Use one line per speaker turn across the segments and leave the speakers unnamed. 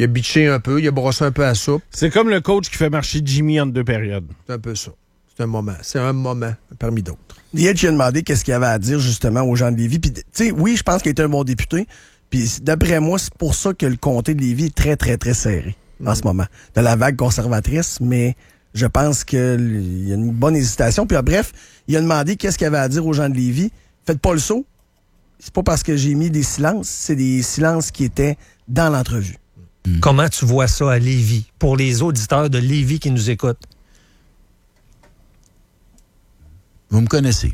Il a bitché un peu, il a brossé un peu à la soupe.
C'est comme le coach qui fait marcher Jimmy entre deux périodes.
C'est un peu ça. C'est un moment parmi d'autres.
Dietch a demandé qu'est-ce qu'il avait à dire justement aux gens de Lévis. Puis, tu sais, oui, je pense qu'il était un bon député. Puis, d'après moi, c'est pour ça que le comté de Lévis est très, très, très serré en ce moment. De la vague conservatrice, mais je pense qu'il y a une bonne hésitation. Puis, bref, il a demandé qu'est-ce qu'il avait à dire aux gens de Lévis. Faites pas le saut. C'est pas parce que j'ai mis des silences, c'est des silences qui étaient dans l'entrevue.
Comment tu vois ça à Lévis, pour les auditeurs de Lévis qui nous écoutent?
Vous me connaissez.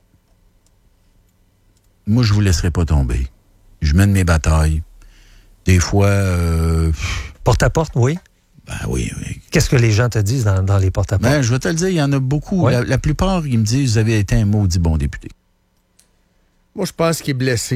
Moi, je vous laisserai pas tomber. Je mène mes batailles. Des fois...
Porte à porte, oui?
Ben oui.
Qu'est-ce que les gens te disent dans les porte-à-porte?
Ben, je vais te le dire, il y en a beaucoup.
Ouais.
La plupart, ils me disent, vous avez été un maudit bon député.
Moi, je pense qu'il est blessé.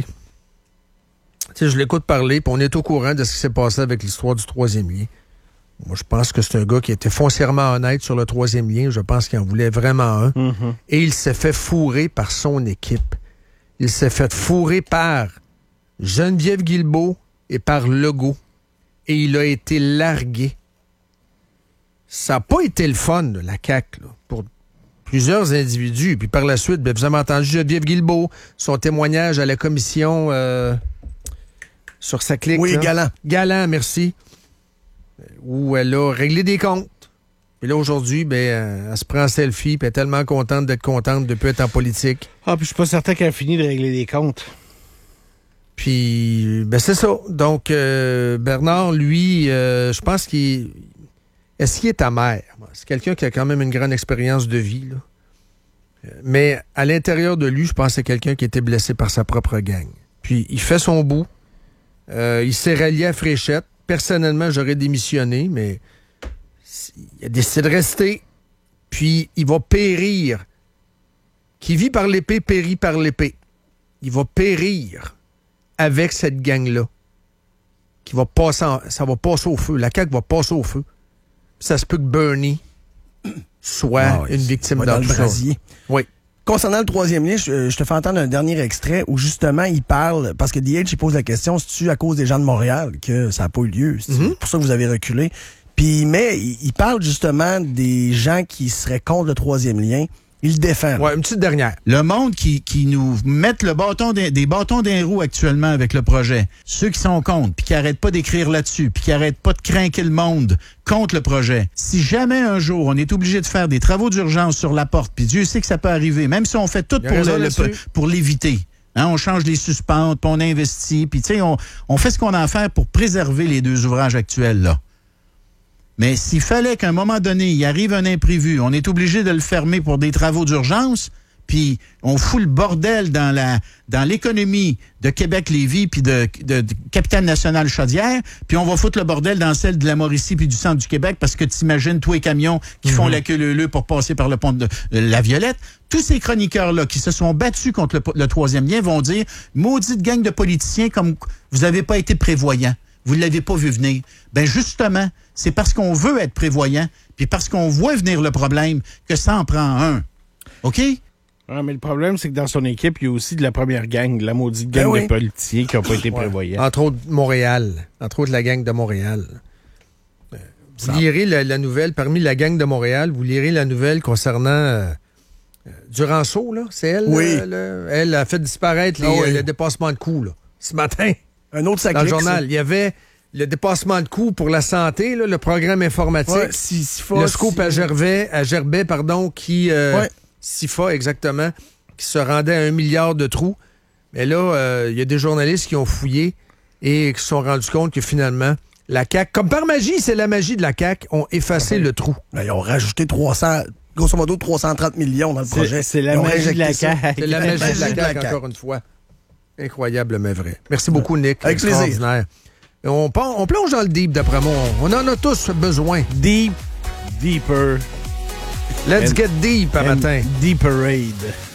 Tu sais, je l'écoute parler, puis on est au courant de ce qui s'est passé avec l'histoire du troisième lien. Moi, je pense que c'est un gars qui était foncièrement honnête sur le troisième lien. Je pense qu'il en voulait vraiment un.
Mm-hmm.
Et il s'est fait fourrer par son équipe. Il s'est fait fourrer par Geneviève Guilbeault et par Legault. Et il a été largué. Ça n'a pas été le fun, là, la CAQ, là, pour plusieurs individus. Puis par la suite, vous avez entendu Geneviève Guilbeault, son témoignage à la commission sur sa clique.
Oui,
là.
Galant.
Galant, merci. Où elle a réglé des comptes. Puis là, aujourd'hui, elle se prend en selfie, puis elle est tellement contente d'être contente de ne plus être en politique.
Ah, puis je suis pas certain qu'elle a fini de régler des comptes.
Puis, c'est ça. Donc, Bernard, lui, je pense qu'il... Est-ce qu'il est amer? C'est quelqu'un qui a quand même une grande expérience de vie, là. Mais à l'intérieur de lui, je pense que c'est quelqu'un qui a été blessé par sa propre gang. Puis, il fait son bout. Il s'est rallié à Fréchette. Personnellement, j'aurais démissionné, mais il a décidé de rester. Puis, il va périr. Qui vit par l'épée, périt par l'épée. Il va périr avec cette gang-là. Ça va passer au feu. La CAQ va passer au feu. Ça se peut que Bernie soit une victime
dans le
d'abus.
brasier.
Oui.
Concernant le troisième lien, je te fais entendre un dernier extrait où justement il parle, parce que DH il pose la question, c'est-tu à cause des gens de Montréal que ça n'a pas eu lieu? C'est pour ça que vous avez reculé. Puis, mais il parle justement des gens qui seraient contre le troisième lien. Il le défend.
Ouais, une petite dernière.
Le monde qui nous mettent des bâtons dans les roues actuellement avec le projet, ceux qui sont contre, puis qui arrêtent pas d'écrire là-dessus, puis qui arrêtent pas de craquer le monde contre le projet. Si jamais un jour on est obligé de faire des travaux d'urgence sur la porte, puis Dieu sait que ça peut arriver, même si on fait tout pour l'éviter. Hein, on change les suspentes, puis on investit, puis tu sais, on fait ce qu'on a à faire pour préserver les deux ouvrages actuels là. Mais s'il fallait qu'à un moment donné, il arrive un imprévu, on est obligé de le fermer pour des travaux d'urgence, puis on fout le bordel dans l'économie de Québec-Lévis puis de Capitale-Nationale Chaudière, puis on va foutre le bordel dans celle de la Mauricie puis du centre du Québec parce que t'imagines tous les camions qui font la queue leu pour passer par le pont de la Violette. Tous ces chroniqueurs-là qui se sont battus contre le troisième lien vont dire « Maudite gang de politiciens comme vous n'avez pas été prévoyants. Vous ne l'avez pas vu venir. » Ben justement, c'est parce qu'on veut être prévoyant, puis parce qu'on voit venir le problème, que ça en prend un. OK?
Ah, mais le problème, c'est que dans son équipe, il y a aussi de la première gang, la maudite gang de politiciens qui n'ont pas été prévoyants.
Entre autres, Montréal. Entre autres, la gang de Montréal. Vous lirez la nouvelle, parmi la gang de Montréal, vous lirez la nouvelle concernant Duranceau, là. C'est elle?
Oui.
Elle a fait disparaître le dépassement de coûts, là. Ce matin.
Un autre sacré.
Dans le journal, il y avait le dépassement de coûts pour la santé, là, le programme informatique.
Ouais,
le scoop à Gerbet, qui... SIFA, exactement, qui se rendait à 1 milliard de trous. Mais là, il y a des journalistes qui ont fouillé et qui se sont rendus compte que finalement, la CAQ, comme par magie, c'est la magie de la CAQ, ont effacé le trou.
Ben, ils ont rajouté grosso modo 330 millions dans le projet.
C'est la magie de la CAQ.
C'est la magie de la CAQ, encore une fois. Incroyable, mais vrai. Merci beaucoup, Nick.
Avec
extraordinaire. On plonge dans le deep, d'après moi. On en a tous besoin.
Deep, deeper.
Let's get deep à matin.
Deeperade.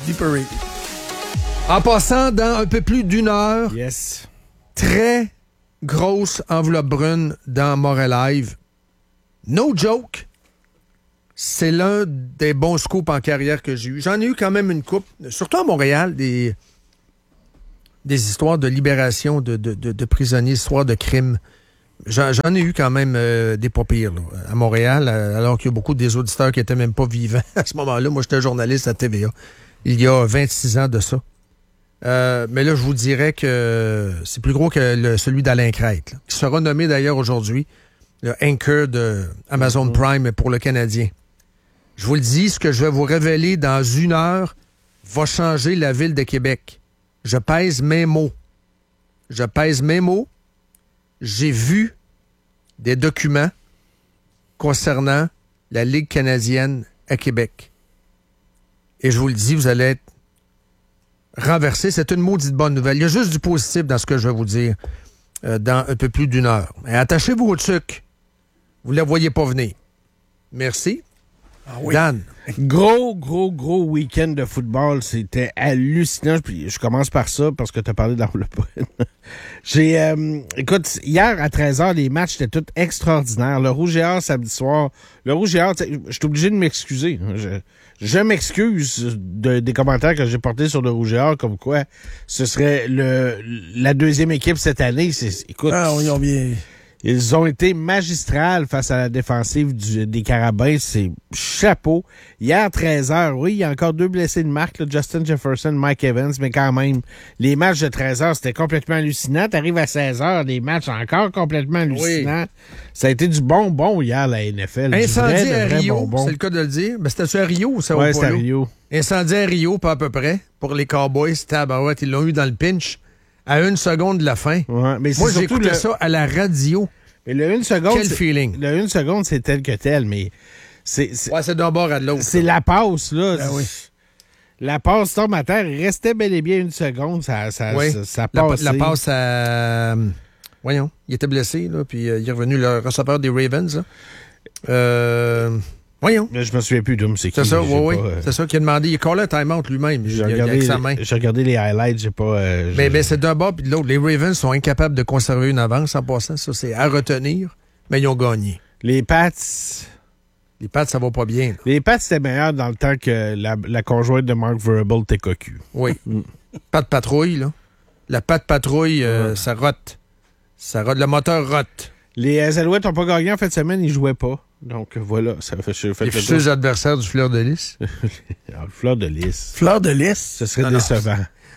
En passant dans un peu plus d'une heure,
Yes.
très grosse enveloppe brune dans Montréal Live. No joke. C'est l'un des bons scoops en carrière que j'ai eu. J'en ai eu quand même une coupe, surtout à Montréal, des histoires de libération de prisonniers, histoires de crimes. J'en ai eu quand même des pas pires, là, à Montréal, alors qu'il y a beaucoup des auditeurs qui étaient même pas vivants à ce moment-là. Moi, j'étais journaliste à TVA. Il y a 26 ans de ça. Mais là, je vous dirais que c'est plus gros que celui d'Alain Crête, là, qui sera nommé d'ailleurs aujourd'hui le anchor de Amazon Prime pour le Canadien. Je vous le dis, ce que je vais vous révéler dans 1 heure va changer la ville de Québec. Je pèse mes mots. J'ai vu des documents concernant la Ligue canadienne à Québec. Et je vous le dis, vous allez être renversé. C'est une maudite bonne nouvelle. Il y a juste du positif dans ce que je vais vous dire dans un peu plus d'1 heure. Et attachez-vous au truc. Vous ne la voyez pas venir. Merci.
Ah oui.
Dan.
Gros week-end de football. C'était hallucinant. Puis je commence par ça parce que tu as parlé d'enveloppe. Écoute, hier à 13h, les matchs étaient tous extraordinaires. Le Rouge et Or samedi soir. Le Rouge et Or, je suis obligé de m'excuser. Je m'excuse des commentaires que j'ai portés sur le Rouge et Or, comme quoi ce serait la deuxième équipe cette année. Écoute, ils ont été magistrales face à la défensive des Carabins. C'est chapeau. Hier, 13h, oui, il y a encore 2 blessés de marque, là, Justin Jefferson, Mike Evans, mais quand même, les matchs de 13h, c'était complètement hallucinant. T'arrives à 16h, les matchs encore complètement hallucinants. Oui. Ça a été du bonbon hier, la NFL.
Incendie à Rio, c'est le cas de le dire. Mais c'était-tu à Rio ou ça?
Oui, c'était à Rio.
Incendie à Rio, pas à peu près. Pour les Cowboys, ils l'ont eu dans le pinch. À 1 seconde de la fin.
Ouais, mais
moi, j'écoutais ça à la radio.
Mais le 1 seconde.
Quel feeling?
Le 1 seconde, c'est tel que tel, mais c'est
d'un bord à de l'autre.
C'est la passe, là.
Ben oui.
La passe tombe à terre. Il restait bel et bien 1 seconde. Ça passe.
La passe à. Voyons, il était blessé, là, puis il est revenu le receveur des Ravens, là. Voyons.
Mais je me souviens plus d'où c'est qui.
C'est ça, oui. C'est ça qu'il a demandé. Il a collé un time-out lui-même.
J'ai regardé les highlights, j'ai pas...
Mais c'est d'un bord puis de l'autre. Les Ravens sont incapables de conserver une avance en passant. Ça, c'est à retenir. Mais ils ont gagné.
Les Pats,
ça va pas bien. Là.
Les Pats, c'était meilleur dans le temps que la conjointe de Mark Verable était cocu.
Oui. Pas de patrouille, là. La patte patrouille, ça rote. Ça rote. Le moteur rote.
Les Alouettes n'ont pas gagné en fin de semaine. Ils jouaient pas. Donc, voilà, ça fait
les futurs adversaires du Fleur de Lys.
Le Fleur de Lys.
Fleur de Lys?
Ce serait décevant.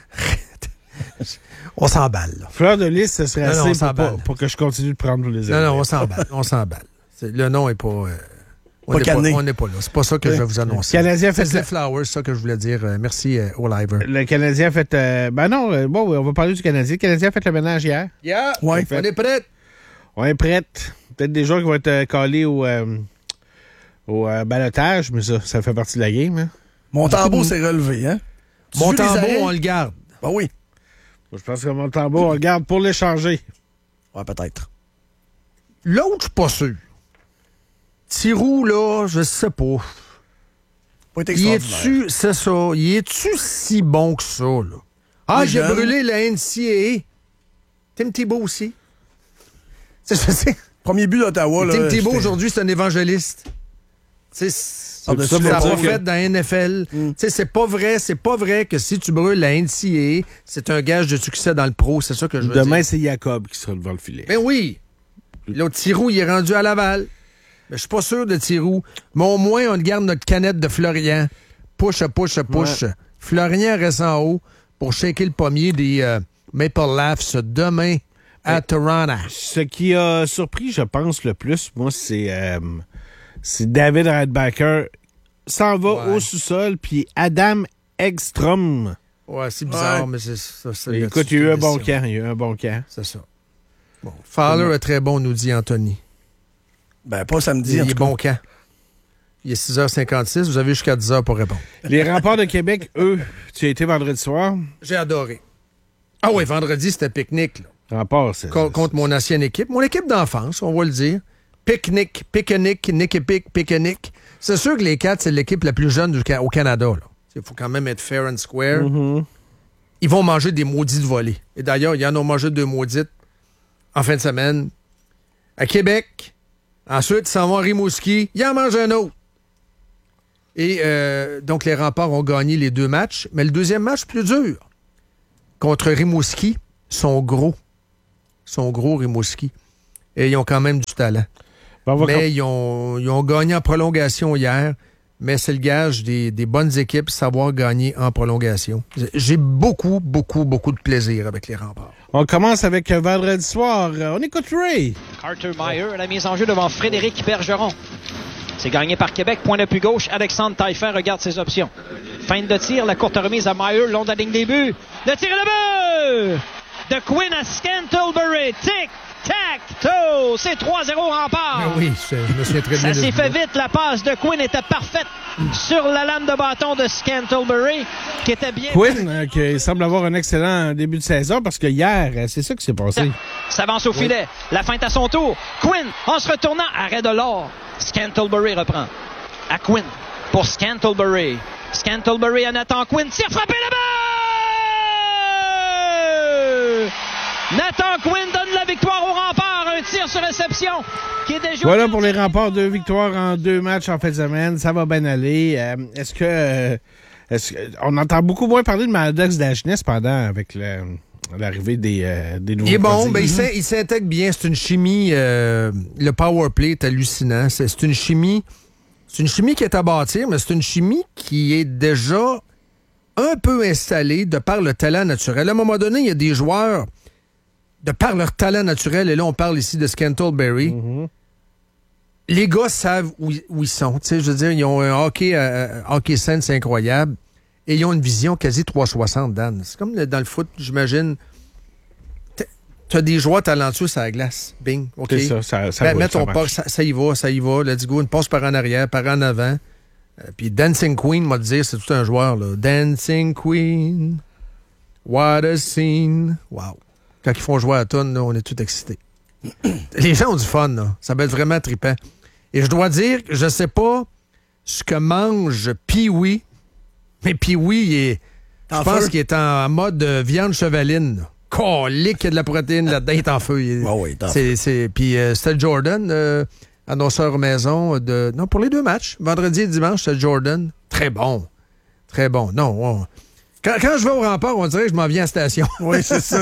On s'emballe. Là.
Fleur de Lys, ce serait assez pour que je continue de prendre les élèves.
Non, on s'emballe. Le nom est pas... on n'est pas là. C'est pas ça que je vais vous annoncer.
Le Canadien fait
les Flowers, c'est ça que je voulais dire. Merci au live.
Le Canadien a fait... on va parler du Canadien. Le Canadien a fait le ménage hier.
Yeah, ouais. On est prêts.
On est prêts. Peut-être des gens qui vont être calés au balotage, mais ça fait partie de la game. Hein?
Montembeault s'est relevé, hein?
Montembeault, on le garde.
Ben oui.
Je pense que Montembeault, on le garde pour l'échanger.
Ouais, peut-être.
L'autre, je suis pas sûr. Thiroux, là, je sais pas. C'est ça. Il est-tu si bon que ça, là? Ah, j'ai brûlé la NCAA. Tim Thibault aussi. C'est
premier but d'Ottawa.
Tim Thibault, aujourd'hui, c'est un évangéliste. Ça va fait dans la NFL. C'est pas vrai que si tu brûles la NCAA, c'est un gage de succès dans le pro. C'est ça que je veux dire.
Demain, c'est Jacob qui sera devant le filet.
Ben oui. L'autre Thiroux, il est rendu à Laval. Mais je suis pas sûr de Thiroux. Mais au moins, on garde notre canette de Florian. Push. Ouais. Florian reste en haut pour shaker le pommier des Maple Leafs demain à Toronto.
Ce qui a surpris, je pense, le plus, moi, c'est David Radbacher s'en va au sous-sol, puis Adam Ekstrom.
Ouais, c'est bizarre, mais c'est ça.
Écoute, il y a eu un bon camp.
C'est ça. Bon. Fowler est très bon, nous dit Anthony.
Ben, pas samedi.
Il est bon camp. Il est 6h56. Vous avez jusqu'à 10h pour répondre.
Les Remparts de Québec, eux, tu as été vendredi soir?
J'ai adoré. Ah oui, vendredi, c'était pique-nique.
Remparts, c'est...
Contre mon ancienne équipe. Mon équipe d'enfance, on va le dire. Pique-nique, Nick et pique-nique. C'est sûr que les Cats, c'est l'équipe la plus jeune au Canada. Il faut quand même être fair and square.
Mm-hmm.
Ils vont manger des maudites volées. Et d'ailleurs, ils en ont mangé 2 maudites en fin de semaine à Québec. Ensuite, ils s'en vont à Rimouski. Ils en mangent un autre. Et donc, les Remparts ont gagné les 2 matchs. Mais le deuxième match, plus dur. Contre Rimouski, sont gros. Rimouski. et ils ont quand même du talent. Mais ils ont gagné en prolongation hier, mais c'est le gage des bonnes équipes, savoir gagner en prolongation. J'ai beaucoup, beaucoup, beaucoup de plaisir avec les Remparts.
On commence avec vendredi soir. On écoute Ray.
Carter Meyer à la mise en jeu devant Frédéric Bergeron. C'est gagné par Québec. Point d'appui gauche. Alexandre Taillefer regarde ses options. Fin de tir. La courte remise à Meyer. Long de la ligne des buts. Le tir et le but! De Quinn à Scantlebury. Tic, tac, toe. C'est 3-0 Remparts.
Oui, je me souviens très bien.
Ça s'est fait vite. La passe de Quinn était parfaite sur la lame de bâton de Scantlebury, qui était bien...
Quinn, qui semble avoir un excellent début de saison, parce que hier, c'est ça qui s'est passé.
Ça avance au filet. La feinte à son tour. Quinn, en se retournant, arrêt de l'or. Scantlebury reprend. À Quinn pour Scantlebury. Scantlebury à Nathan Quinn. Tire frappé là-bas! Nathan Quinn donne la victoire aux Remparts. Un tir sur réception qui est déjà...
Voilà pour les Remparts, 2 victoires en 2 matchs en fin de semaine. Ça va bien aller. On entend beaucoup moins parler de Maddox Dagenet cependant avec l'arrivée des nouveaux.
Il est bon, ben, il s'intègre bien. C'est une chimie. Le power play est hallucinant. C'est une chimie. C'est une chimie qui est à bâtir, mais c'est une chimie qui est déjà un peu installée de par le talent naturel. À un moment donné, il y a des joueurs de par leur talent naturel, et là, on parle ici de Scantlebury. Mm-hmm. Les gars savent où ils sont. Tu sais, je veux dire, ils ont un hockey sense incroyable et ils ont une vision quasi 360, Dan. C'est comme dans le foot, j'imagine. Tu as des joueurs talentueux sur la glace. Bing. OK.
C'est ça
mets ton pas, ça y va. Let's go. Une passe par en arrière, par en avant. Puis Dancing Queen, m'a dit, c'est tout un joueur, là. Dancing Queen. What a scene. Wow. Quand ils font jouer à la toune, là, on est tout excités. Les gens ont du fun, là. Ça va être vraiment trippant. Et je dois dire que je sais pas ce que mange Pee-Wee, mais Pee-Wee, je pense qu'il est en mode viande chevaline. Colique, il y a de la protéine là-dedans, il est en feu. Puis c'était Jordan, annonceur maison. Non, pour les 2 matchs, vendredi et dimanche, c'était Jordan. Très bon. Très bon. Non, Quand je vais au Rempart, on dirait que je m'en viens à la station.
Oui, c'est ça.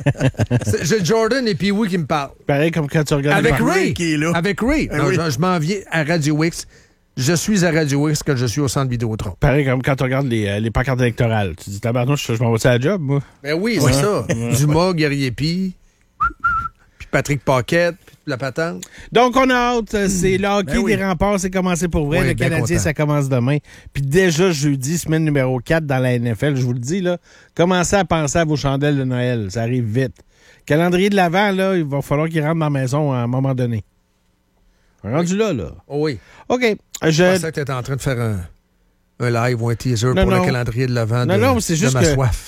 J'ai Jordan et Pee-Wee qui me parlent.
Pareil comme quand tu regardes...
Avec Ray
qui est là.
Avec Ray. Non,
oui.
je m'en viens à Radio X. Je suis à Radio X quand je suis au centre Vidéotron.
Pareil comme quand tu regardes les pancartes électorales. Tu dis, tabarnouche, je m'en vais à la job, moi.
Ben oui, c'est ça. Dumas, Guerrier-Puis Patrick Paquette, puis la patente.
Donc, on a hâte. C'est le hockey des Remparts. C'est commencé pour vrai.
Oui,
le Canadien, ça commence demain. Puis déjà, jeudi, semaine numéro 4 dans la NFL, je vous le dis, là, commencez à penser à vos chandelles de Noël. Ça arrive vite. Calendrier de l'Avent, là, il va falloir qu'il rentre dans la maison à un moment donné. Rendu là.
Oh oui.
OK.
Je pensais que tu étais en train de faire un live ou un teaser pour le calendrier de l'Avent
c'est juste
de ma
que
soif.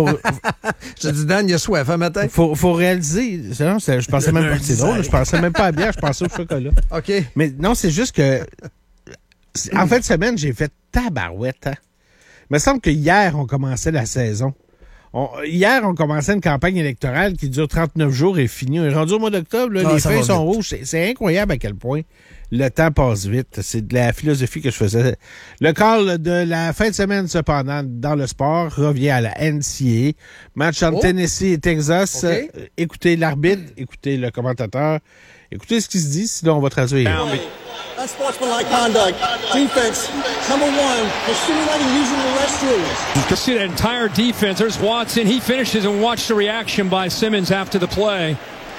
Je dis, Dan, il a soif un matin.
Faut réaliser. Non, je pensais même pas. C'est drôle, je pensais même pas à la bière, je pensais au chocolat.
OK.
Mais non, c'est juste que. En fin de semaine, j'ai fait tabarouette. Hein? Il me semble que hier, on commençait la saison. Hier, on commençait une campagne électorale qui dure 39 jours et finit. On est rendu au mois d'octobre, les feuilles sont rouges. C'est incroyable à quel point le temps passe vite. C'est de la philosophie que je faisais. Le call de la fin de semaine, cependant, dans le sport, revient à la NCAA. Match entre Tennessee et Texas. Okay. Écoutez l'arbitre, écoutez le commentateur, écoutez ce qui se dit, sinon on va traduire.
Unsportsmanlike conduct. Defense, number 1, for simulating using the restrooms.
You can see that entire defense. There's Watson. He finishes and watch the reaction by Simmons after the play.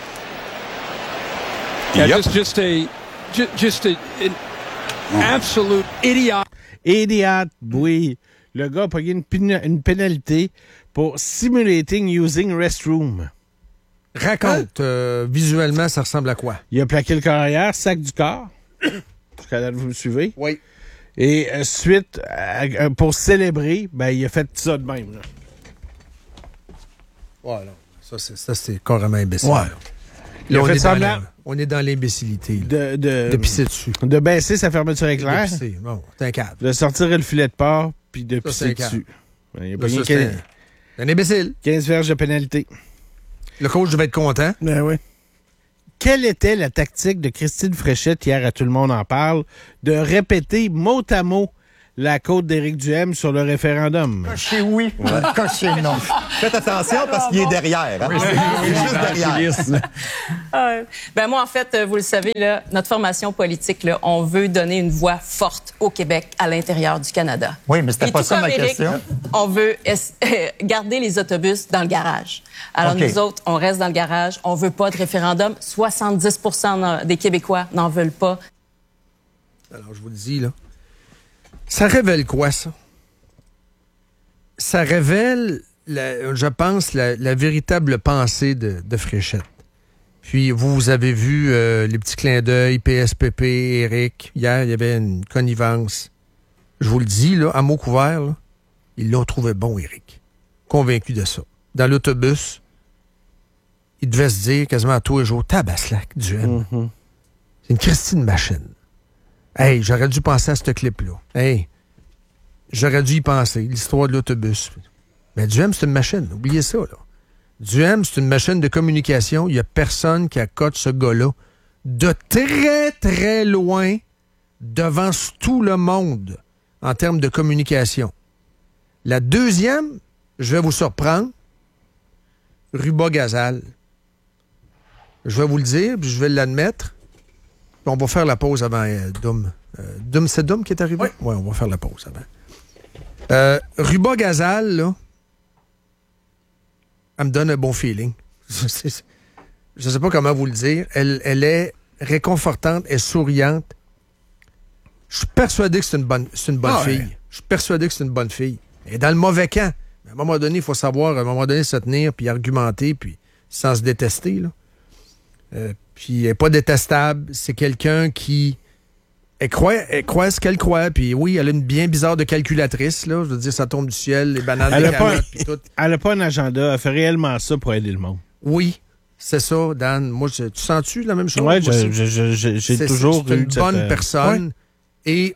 Yeah, just an absolute idiot.
Idiot, oui. Le gars a payé une pénalité pour simulating using restroom.
Raconte, visuellement, ça ressemble à quoi?
Il a plaqué le corps arrière, sac du corps. Jusqu'à là, vous me suivez?
Oui.
Et suite, pour célébrer, il a fait ça de même. Là.
Ouais, non. Ça, c'est carrément imbécile.
Ouais.
Là, on est dans l'imbécilité. De pisser dessus.
De baisser sa fermeture éclair.
De pisser. Bon, c'est un câble.
De sortir le filet de porc, puis de pisser dessus. Il a pas
un imbécile.
15 verges de pénalité.
Le coach devait être content.
Ben oui.
Quelle était la tactique de Christine Fréchette, hier à Tout le monde en parle, de répéter mot à mot la côte d'Éric Duhem sur le référendum.
Chez oui, chez non. Faites attention parce qu'il est derrière. Hein? Il est juste derrière.
Ben moi, en fait, vous le savez, là, notre formation politique, là, on veut donner une voix forte au Québec à l'intérieur du Canada.
Oui, mais c'était pas ça ma question.
On veut garder les autobus dans le garage. Alors nous autres, on reste dans le garage. On veut pas de référendum. 70% des Québécois n'en veulent pas.
Alors, je vous le dis, là. Ça révèle quoi, ça? Ça révèle, je pense, la véritable pensée de Fréchette. Puis, vous avez vu les petits clins d'œil, PSPP, Éric. Hier, il y avait une connivence. Je vous le dis, là, à mots couverts, là, ils l'ont trouvé bon, Éric. Convaincu de ça. Dans l'autobus, il devait se dire quasiment à tous les jours, tabaslac, Duhem. C'est une Christine machine. Hey, j'aurais dû penser à ce clip-là. Hey, j'aurais dû y penser, l'histoire de l'autobus. Mais Duhem, c'est une machine. Oubliez ça, là. Duhem, c'est une machine de communication. Il n'y a personne qui accote ce gars-là de très, très loin devant tout le monde en termes de communication. La deuxième, je vais vous surprendre, Ruba-Gazal. Je vais vous le dire, puis je vais l'admettre. On va faire la pause avant Doom. C'est Doom qui est arrivé? Oui, on va faire la pause avant. Ruba-Gazal, là, elle me donne un bon feeling. Je ne sais pas comment vous le dire. Elle est réconfortante et souriante. Je suis persuadé que c'est une bonne fille. Ouais. Je suis persuadé que c'est une bonne fille. Elle est dans le mauvais camp. Mais à un moment donné, il faut savoir, à un moment donné, se tenir, puis argumenter, puis sans se détester, là. Puis elle n'est pas détestable. C'est quelqu'un qui... Elle croit ce qu'elle croit. Puis oui, elle a une bien bizarre de calculatrice, là. Je veux dire, ça tombe du ciel, les bananes, les carottes, puis tout.
Elle n'a pas un agenda. Elle fait réellement ça pour aider le monde.
Oui, c'est ça, Dan. Moi, tu sens-tu la même chose?
Oui, j'ai toujours
eu une bonne personne. Ouais. Et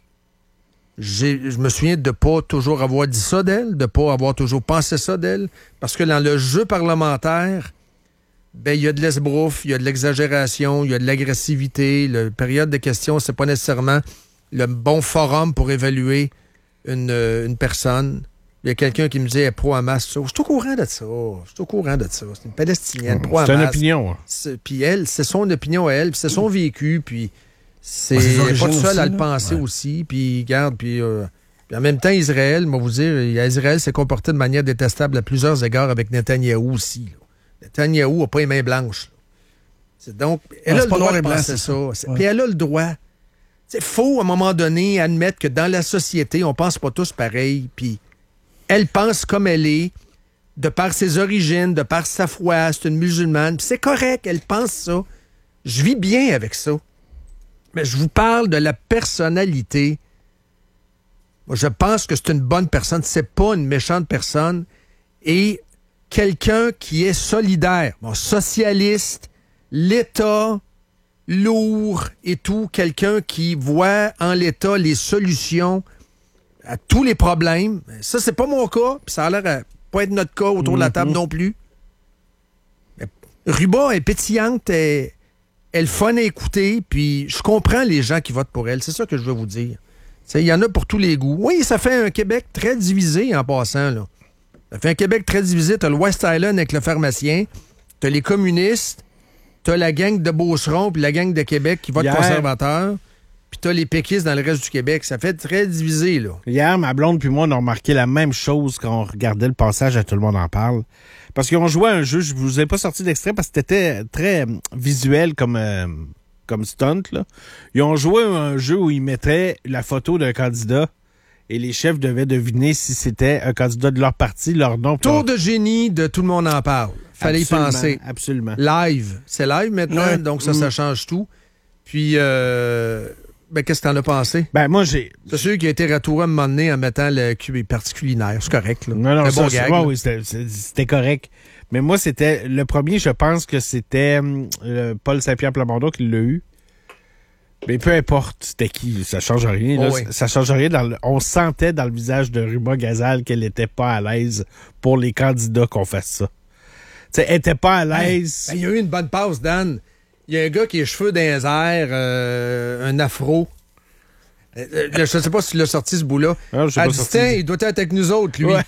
je me souviens de ne pas toujours avoir dit ça d'elle, de ne pas avoir toujours pensé ça d'elle. Parce que dans le jeu parlementaire... Ben, il y a de l'esbrouf, il y a de l'exagération, il y a de l'agressivité. La période de questions, c'est pas nécessairement le bon forum pour évaluer une personne. Il y a quelqu'un qui me dit pro-Hamas. Je suis au courant de ça. C'est une palestinienne pro-Hamas.
C'est une opinion.
Puis elle, c'est son opinion à elle, puis c'est son vécu, puis elle n'est pas seule à le penser aussi. Puis regarde, puis en même temps, Israël, moi vous dire, Israël s'est comporté de manière détestable à plusieurs égards avec Netanyahou aussi, là. Netanyahou n'a pas les mains blanches. Donc, elle a le droit de penser ça. Puis elle a le droit. Il faut, à un moment donné, admettre que dans la société, on pense pas tous pareil. Puis elle pense comme elle est, de par ses origines, de par sa foi. C'est une musulmane. Puis c'est correct, elle pense ça. Je vis bien avec ça. Mais je vous parle de la personnalité. Moi, je pense que c'est une bonne personne. C'est pas une méchante personne. Et... quelqu'un qui est solidaire, socialiste, l'État, lourd et tout, quelqu'un qui voit en l'État les solutions à tous les problèmes. Ça, c'est pas mon cas, puis ça a l'air à pas être notre cas autour de la table non plus. Mais Ruba est pétillante, elle est fun à écouter, puis je comprends les gens qui votent pour elle, c'est ça que je veux vous dire. Il y en a pour tous les goûts. Oui, ça fait un Québec très divisé en passant, là. Ça fait un Québec très divisé. T'as le West Island avec le pharmacien, t'as les communistes, t'as la gang de Beauceron puis la gang de Québec qui vote conservateur, puis t'as les péquistes dans le reste du Québec. Ça fait très divisé, là.
Hier, ma blonde puis moi, on a remarqué la même chose quand on regardait le passage à Tout le monde en parle. Parce qu'ils ont joué à un jeu, je vous ai pas sorti d'extrait parce que c'était très visuel comme stunt, là. Ils ont joué à un jeu où ils mettaient la photo d'un candidat et les chefs devaient deviner si c'était un candidat de leur parti, leur nom.
Tour de génie de Tout le monde en parle. Fallait y penser.
Absolument.
Live. C'est live maintenant, donc ça change tout. Puis, qu'est-ce que t'en as pensé?
Ben, moi, j'ai...
C'est sûr qu'il a été ratouré à un moment donné en mettant le parti culinaire. C'est correct, là.
Non, c'est bon gag. Oui, c'était correct. Mais moi, c'était... Le premier, je pense que c'était Paul Saint-Pierre Plamondon qui l'a eu. Mais peu importe c'était qui, ça change rien. Là, ça change rien. On sentait dans le visage de Ruba-Gazal qu'elle n'était pas à l'aise pour les candidats qu'on fasse ça. T'sais, elle n'était pas à l'aise.
Il y a eu une bonne passe, Dan. Il y a un gars qui a les cheveux dans les airs, un afro. Je ne sais pas si tu l'as sorti, ce bout-là.
À
distinct, il doit être avec nous autres, lui. Ouais.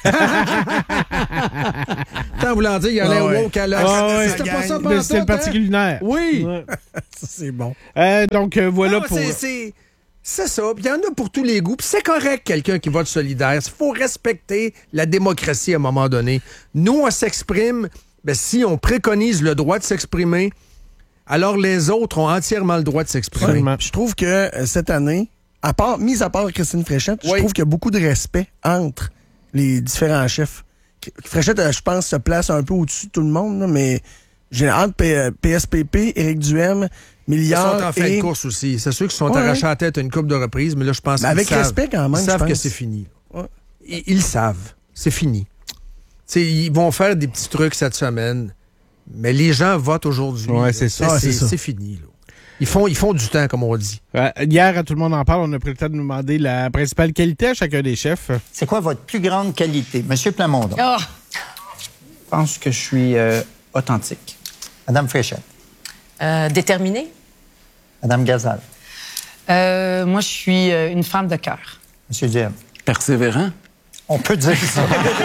Tant voulant dire, il allait au woke à l'heure.
C'était pas ça pendant c'était le parti culinaire.
Oui.
Ouais.
Ça, c'est bon.
Donc, voilà pour...
C'est ça. Il y en a pour tous les goûts. Puis c'est correct, quelqu'un qui vote solidaire. Il faut respecter la démocratie à un moment donné. Nous, on s'exprime. Ben, si on préconise le droit de s'exprimer, alors les autres ont entièrement le droit de s'exprimer.
Ouais. Je trouve que cette année, mis à part Christine Fréchette, je trouve qu'il y a beaucoup de respect entre les différents chefs. Fréchette, je pense, se place un peu au-dessus de tout le monde, là, mais entre PSPP, Éric Duhem, Milliard.
Ils sont en fin de course aussi. C'est sûr qu'ils sont arrachés à la tête une couple de reprises, mais là, je pense qu'ils
avec respect quand même.
Ils savent que c'est fini. Ouais. Ils savent. C'est fini. T'sais, ils vont faire des petits trucs cette semaine, mais les gens votent aujourd'hui.
Ouais, c'est ça.
C'est fini. Là. Ils font du temps, comme on dit.
Hier, à Tout le monde en parle, on a pris le temps de nous demander la principale qualité à chacun des chefs.
C'est quoi votre plus grande qualité? Monsieur Plamondon.
Oh. Je pense que je suis authentique.
Madame Fréchette.
Déterminée.
Madame Gazal.
Moi, je suis une femme de cœur.
Monsieur Duhem.
Persévérant.
On peut dire ça.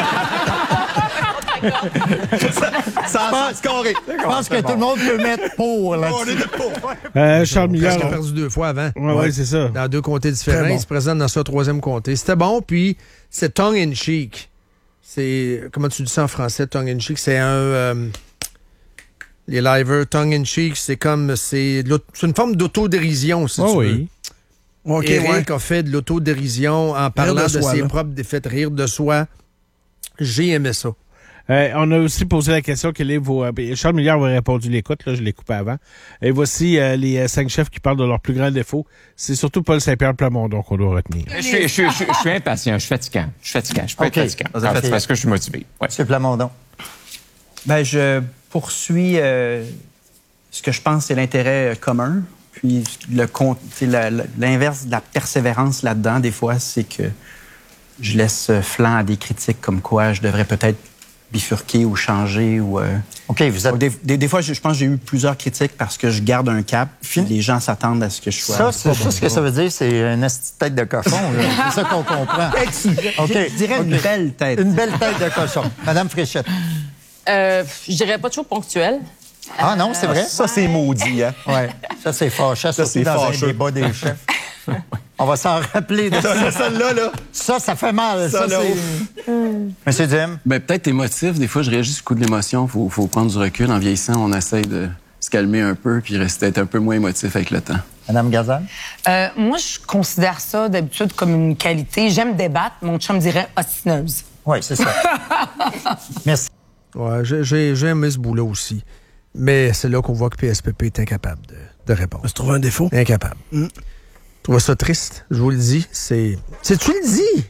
Je pense que tout le monde peut mettre pour là-dessus.
Charles Milliard.
Il a perdu 2 fois avant.
Oui, c'est ça.
Dans 2 comtés différents. Bon. Il se présente dans ce 3e comté. C'était bon, puis c'est tongue-in-cheek. C'est, comment tu dis ça en français, tongue-in-cheek? C'est un... les livers tongue-in-cheek, c'est comme... C'est une forme d'autodérision, si tu veux. Okay, Éric a fait de l'autodérision en parlant de ses propres défaites, rire de soi. J'ai aimé ça.
On a aussi posé la question quel est vos... Charles Milliard a répondu l'écoute, là, je l'ai coupé avant. Et voici les 5 chefs qui parlent de leurs plus grands défauts. C'est surtout Paul Saint-Pierre Plamondon qu'on doit retenir.
Je suis impatient, je suis fatigant. Je peux être fatigant. Parce que je suis motivé. Ouais.
Monsieur Plamondon.
Je poursuis ce que je pense c'est l'intérêt commun. Puis l'inverse de la persévérance là-dedans, des fois, c'est que je laisse flanc à des critiques comme quoi je devrais peut-être bifurquer ou changer. Ou,
OK, vous êtes...
Des fois, je pense que j'ai eu plusieurs critiques parce que je garde un cap. Les gens s'attendent à ce que je sois...
Ce que ça veut dire, c'est une tête de cochon. C'est ça qu'on comprend.
Okay. Je dirais une belle tête.
Une belle tête de cochon. Madame Fréchette.
Je dirais pas toujours ponctuelle.
Ah non, c'est vrai?
Ça, c'est maudit, hein?
Oui. Ça, c'est fâcheux. Ça, c'est dans un débat des chefs. On va s'en rappeler de ça.
Celle-là, là.
Ça fait mal. Ça c'est... Monsieur Duhem?
Peut-être émotif. Des fois, je réagis au coup de l'émotion. Faut prendre du recul. En vieillissant, on essaye de se calmer un peu puis rester un peu moins émotif avec le temps.
Madame Gazal?
Moi, je considère ça d'habitude comme une qualité. J'aime débattre. Mon chum dirait ostineuse.
Oui, c'est ça. Merci.
Ouais, j'ai aimé ce bout-là aussi. Mais c'est là qu'on voit que PSPP est incapable de répondre.
Se trouve un défaut.
Incapable. Je trouve ça triste, je vous le dis. Tu le dis!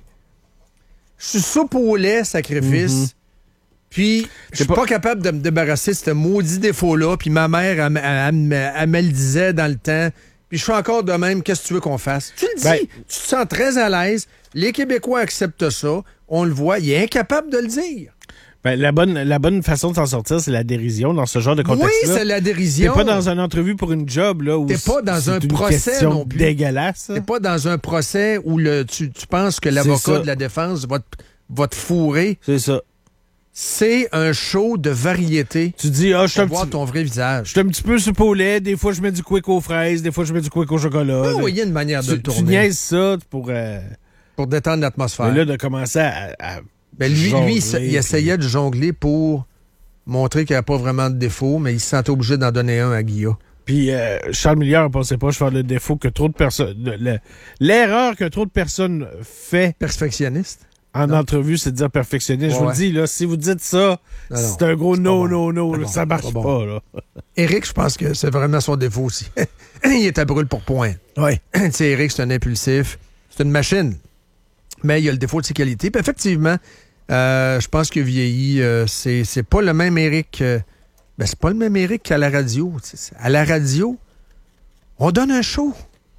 Je suis soupe au lait, sacrifice. Puis, je suis pas capable de me débarrasser de ce maudit défaut-là. Puis ma mère, elle me le disait dans le temps. Puis je fais encore de même. Qu'est-ce que tu veux qu'on fasse? Tu le dis! Tu te sens très à l'aise. Les Québécois acceptent ça. On le voit. Il est incapable de le dire.
La bonne façon de s'en sortir, c'est la dérision dans ce genre de contexte-là.
Oui, c'est la dérision.
T'es pas dans une entrevue pour une job, là, où
t'es pas dans un procès non plus.
Dégueulasse.
T'es pas dans un procès où tu penses que l'avocat de la défense va te fourrer.
C'est ça.
C'est un show de variété.
Tu dis, je
vois ton vrai visage.
Je suis un petit peu soupe au lait. Des fois, je mets du quick aux fraises. Des fois, je mets du quick au chocolat.
Oui, il y a une manière de le tourner.
Tu niaises ça pour
détendre l'atmosphère.
Mais là, de commencer à
lui, il essayait de jongler pour montrer qu'il n'y a pas vraiment de défaut, mais il se sentait obligé d'en donner un à Guilla.
Puis Charles Milliard, pensait pas, je fais le défaut que trop de personnes... L'erreur que trop de personnes fait...
Perfectionniste?
En entrevue, c'est de dire perfectionniste. Je vous le dis, là, si vous dites ça, c'est un gros no, ça marche pas. Là.
Éric, je pense que c'est vraiment son défaut aussi. Il est à brûle pour point.
Oui.
Tu sais, Éric, c'est un impulsif. C'est une machine. Mais il y a le défaut de ses qualités. Puis effectivement... je pense que vieilli, c'est pas le même Éric. C'est pas le même Éric qu'à la radio. À la radio, on donne un show.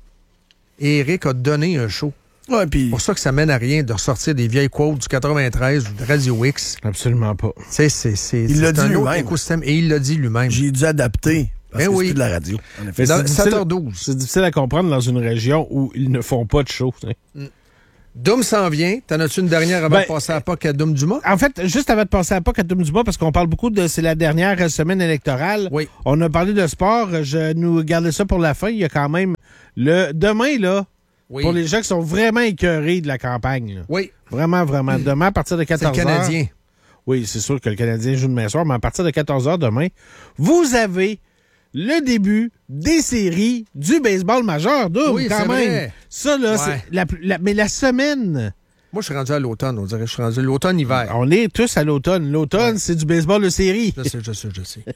Et Éric a donné un show.
Ouais, puis...
C'est pour ça que ça mène à rien de ressortir des vieilles quotes du 93 ou de Radio X.
Absolument pas.
C'est
il l'a dit
un autre
lui-même.
écosystème. Et il l'a dit lui-même.
J'ai dû adapter. Parce que c'est plus de la radio. En effet.
Mais
7h12.
C'est difficile à comprendre dans une région où ils ne font pas de show.
Doom s'en vient. T'en as-tu une dernière avant de passer à POC à Doom Dumas?
En fait, juste avant de passer à POC à Doom Dumas, parce qu'on parle beaucoup de... C'est la dernière semaine électorale.
Oui.
On a parlé de sport. Je nous gardais ça pour la fin. Il y a quand même demain, là, pour les gens qui sont vraiment écœurés de la campagne. Là.
Oui.
Vraiment, vraiment. Demain, à partir de 14h.
C'est le Canadien.
Oui, c'est sûr que le Canadien joue demain soir, mais à partir de 14h demain, vous avez le début des séries du baseball majeur,
oui,
quand même.
Vrai.
Ça, là, c'est mais la semaine...
Moi, je suis rendu à l'automne, on dirait. Je suis rendu à l'automne-hiver.
On est tous à l'automne. L'automne, c'est du baseball de série.
Je sais.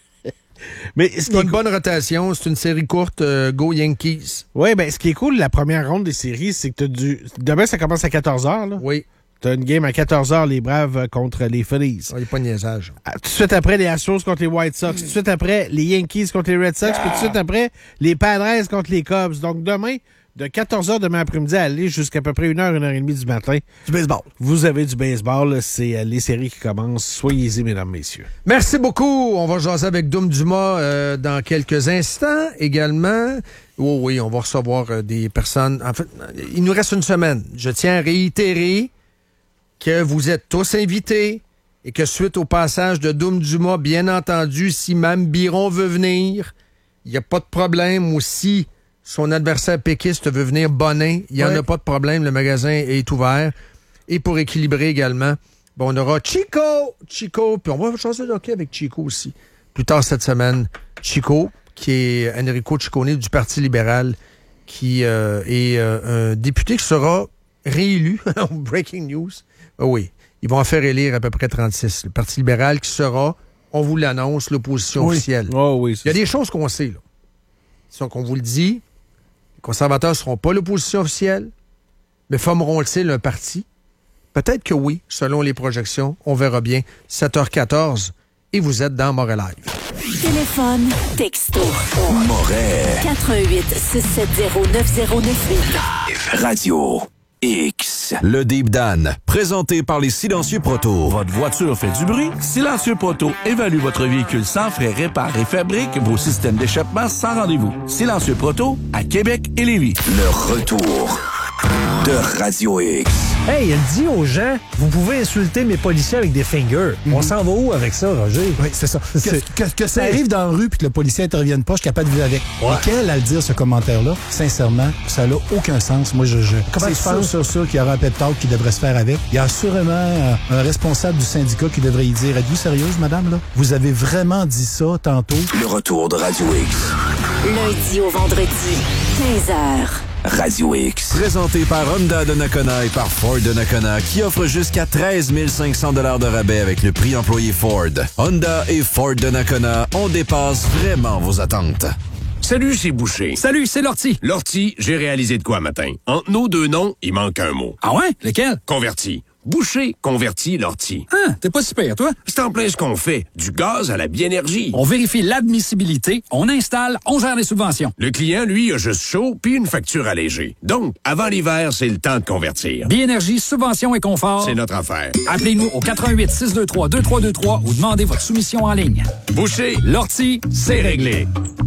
Mais
c'est une bonne rotation. C'est une série courte. Go Yankees.
Oui, ben ce qui est cool, la première ronde des séries, c'est que demain, ça commence à 14h. Là.
Oui.
T'as une game à 14h, les Braves contre les Phillies.
Il n'y a pas de niaisage.
Tout de suite après, les Astros contre les White Sox. Tout de suite après, les Yankees contre les Red Sox. Puis tout de suite après, les Padres contre les Cubs. Donc demain, de 14h demain après-midi à aller jusqu'à peu près 1h, 1h30 du matin.
Du baseball.
Vous avez du baseball. C'est les séries qui commencent. Soyez-y, mesdames, messieurs.
Merci beaucoup. On va jaser avec Doom Dumas dans quelques instants également. Oh oui, on va recevoir des personnes. En fait, il nous reste une semaine. Je tiens à réitérer que vous êtes tous invités et que suite au passage de Doom Dumas, bien entendu, si Mme Biron veut venir, il n'y a pas de problème. Ou si son adversaire péquiste veut venir Bonin, il n'y en a pas de problème. Le magasin est ouvert. Et pour équilibrer également, on aura Chico, puis on va changer de hockey avec Chico aussi. Plus tard cette semaine, Chico, qui est Enrico Ciccone du Parti libéral, qui est un député qui sera réélu. Breaking news. Oui, ils vont en faire élire à peu près 36. Le Parti libéral qui sera, on vous l'annonce, l'opposition officielle.
Oh oui,
il y a des choses qu'on sait, là. Donc, on vous le dit, les conservateurs ne seront pas l'opposition officielle, mais formeront-ils un parti? Peut-être que oui, selon les projections. On verra bien. 7h14, et vous êtes dans Moret Live.
Téléphone, texto. Moret. 88-670-9098.
Radio X. Le Deep Dan, présenté par les Silencieux Proto.
Votre voiture fait du bruit? Silencieux Proto évalue votre véhicule sans frais, répare et fabrique vos systèmes d'échappement sans rendez-vous. Silencieux Proto à Québec et Lévis.
Le retour de Radio X.
Hey, elle dit aux gens, vous pouvez insulter mes policiers avec des fingers. On s'en va où avec ça, Roger?
Oui, c'est ça. Que ça arrive dans la rue puis que le policier intervienne pas, je suis capable de vivre avec. Ouais. Et qu'elle, à le dire ce commentaire-là, sincèrement, ça n'a aucun sens. Moi, comment tu penses? C'est sûr qu'il y aura un pep talk qui devrait se faire avec. Il y a sûrement un responsable du syndicat qui devrait y dire, êtes-vous sérieuse, madame, là? Vous avez vraiment dit ça tantôt?
Le retour de Radio X.
Lundi au vendredi, 15h.
Radio X. Présenté par Honda de Nakona et par Ford de Nakona, qui offre jusqu'à 13 500 $ de rabais avec le prix employé Ford. Honda et Ford de Nakona, on dépasse vraiment vos attentes.
Salut, c'est Boucher.
Salut, c'est Lortie.
Lortie, j'ai réalisé de quoi matin? Entre nos deux noms, il manque un mot.
Ah ouais? Lequel?
Converti. Boucher, converti, Lortie.
Ah, t'es pas super, toi?
C'est en plein ce qu'on fait. Du gaz à la biénergie.
On vérifie l'admissibilité, on installe, on gère les subventions.
Le client, lui, a juste chaud puis une facture allégée. Donc, avant l'hiver, c'est le temps de convertir.
Biénergie, subvention et confort.
C'est notre affaire.
Appelez-nous au 88 623 2323 ou demandez votre soumission en ligne.
Boucher,
Lortie,
c'est réglé.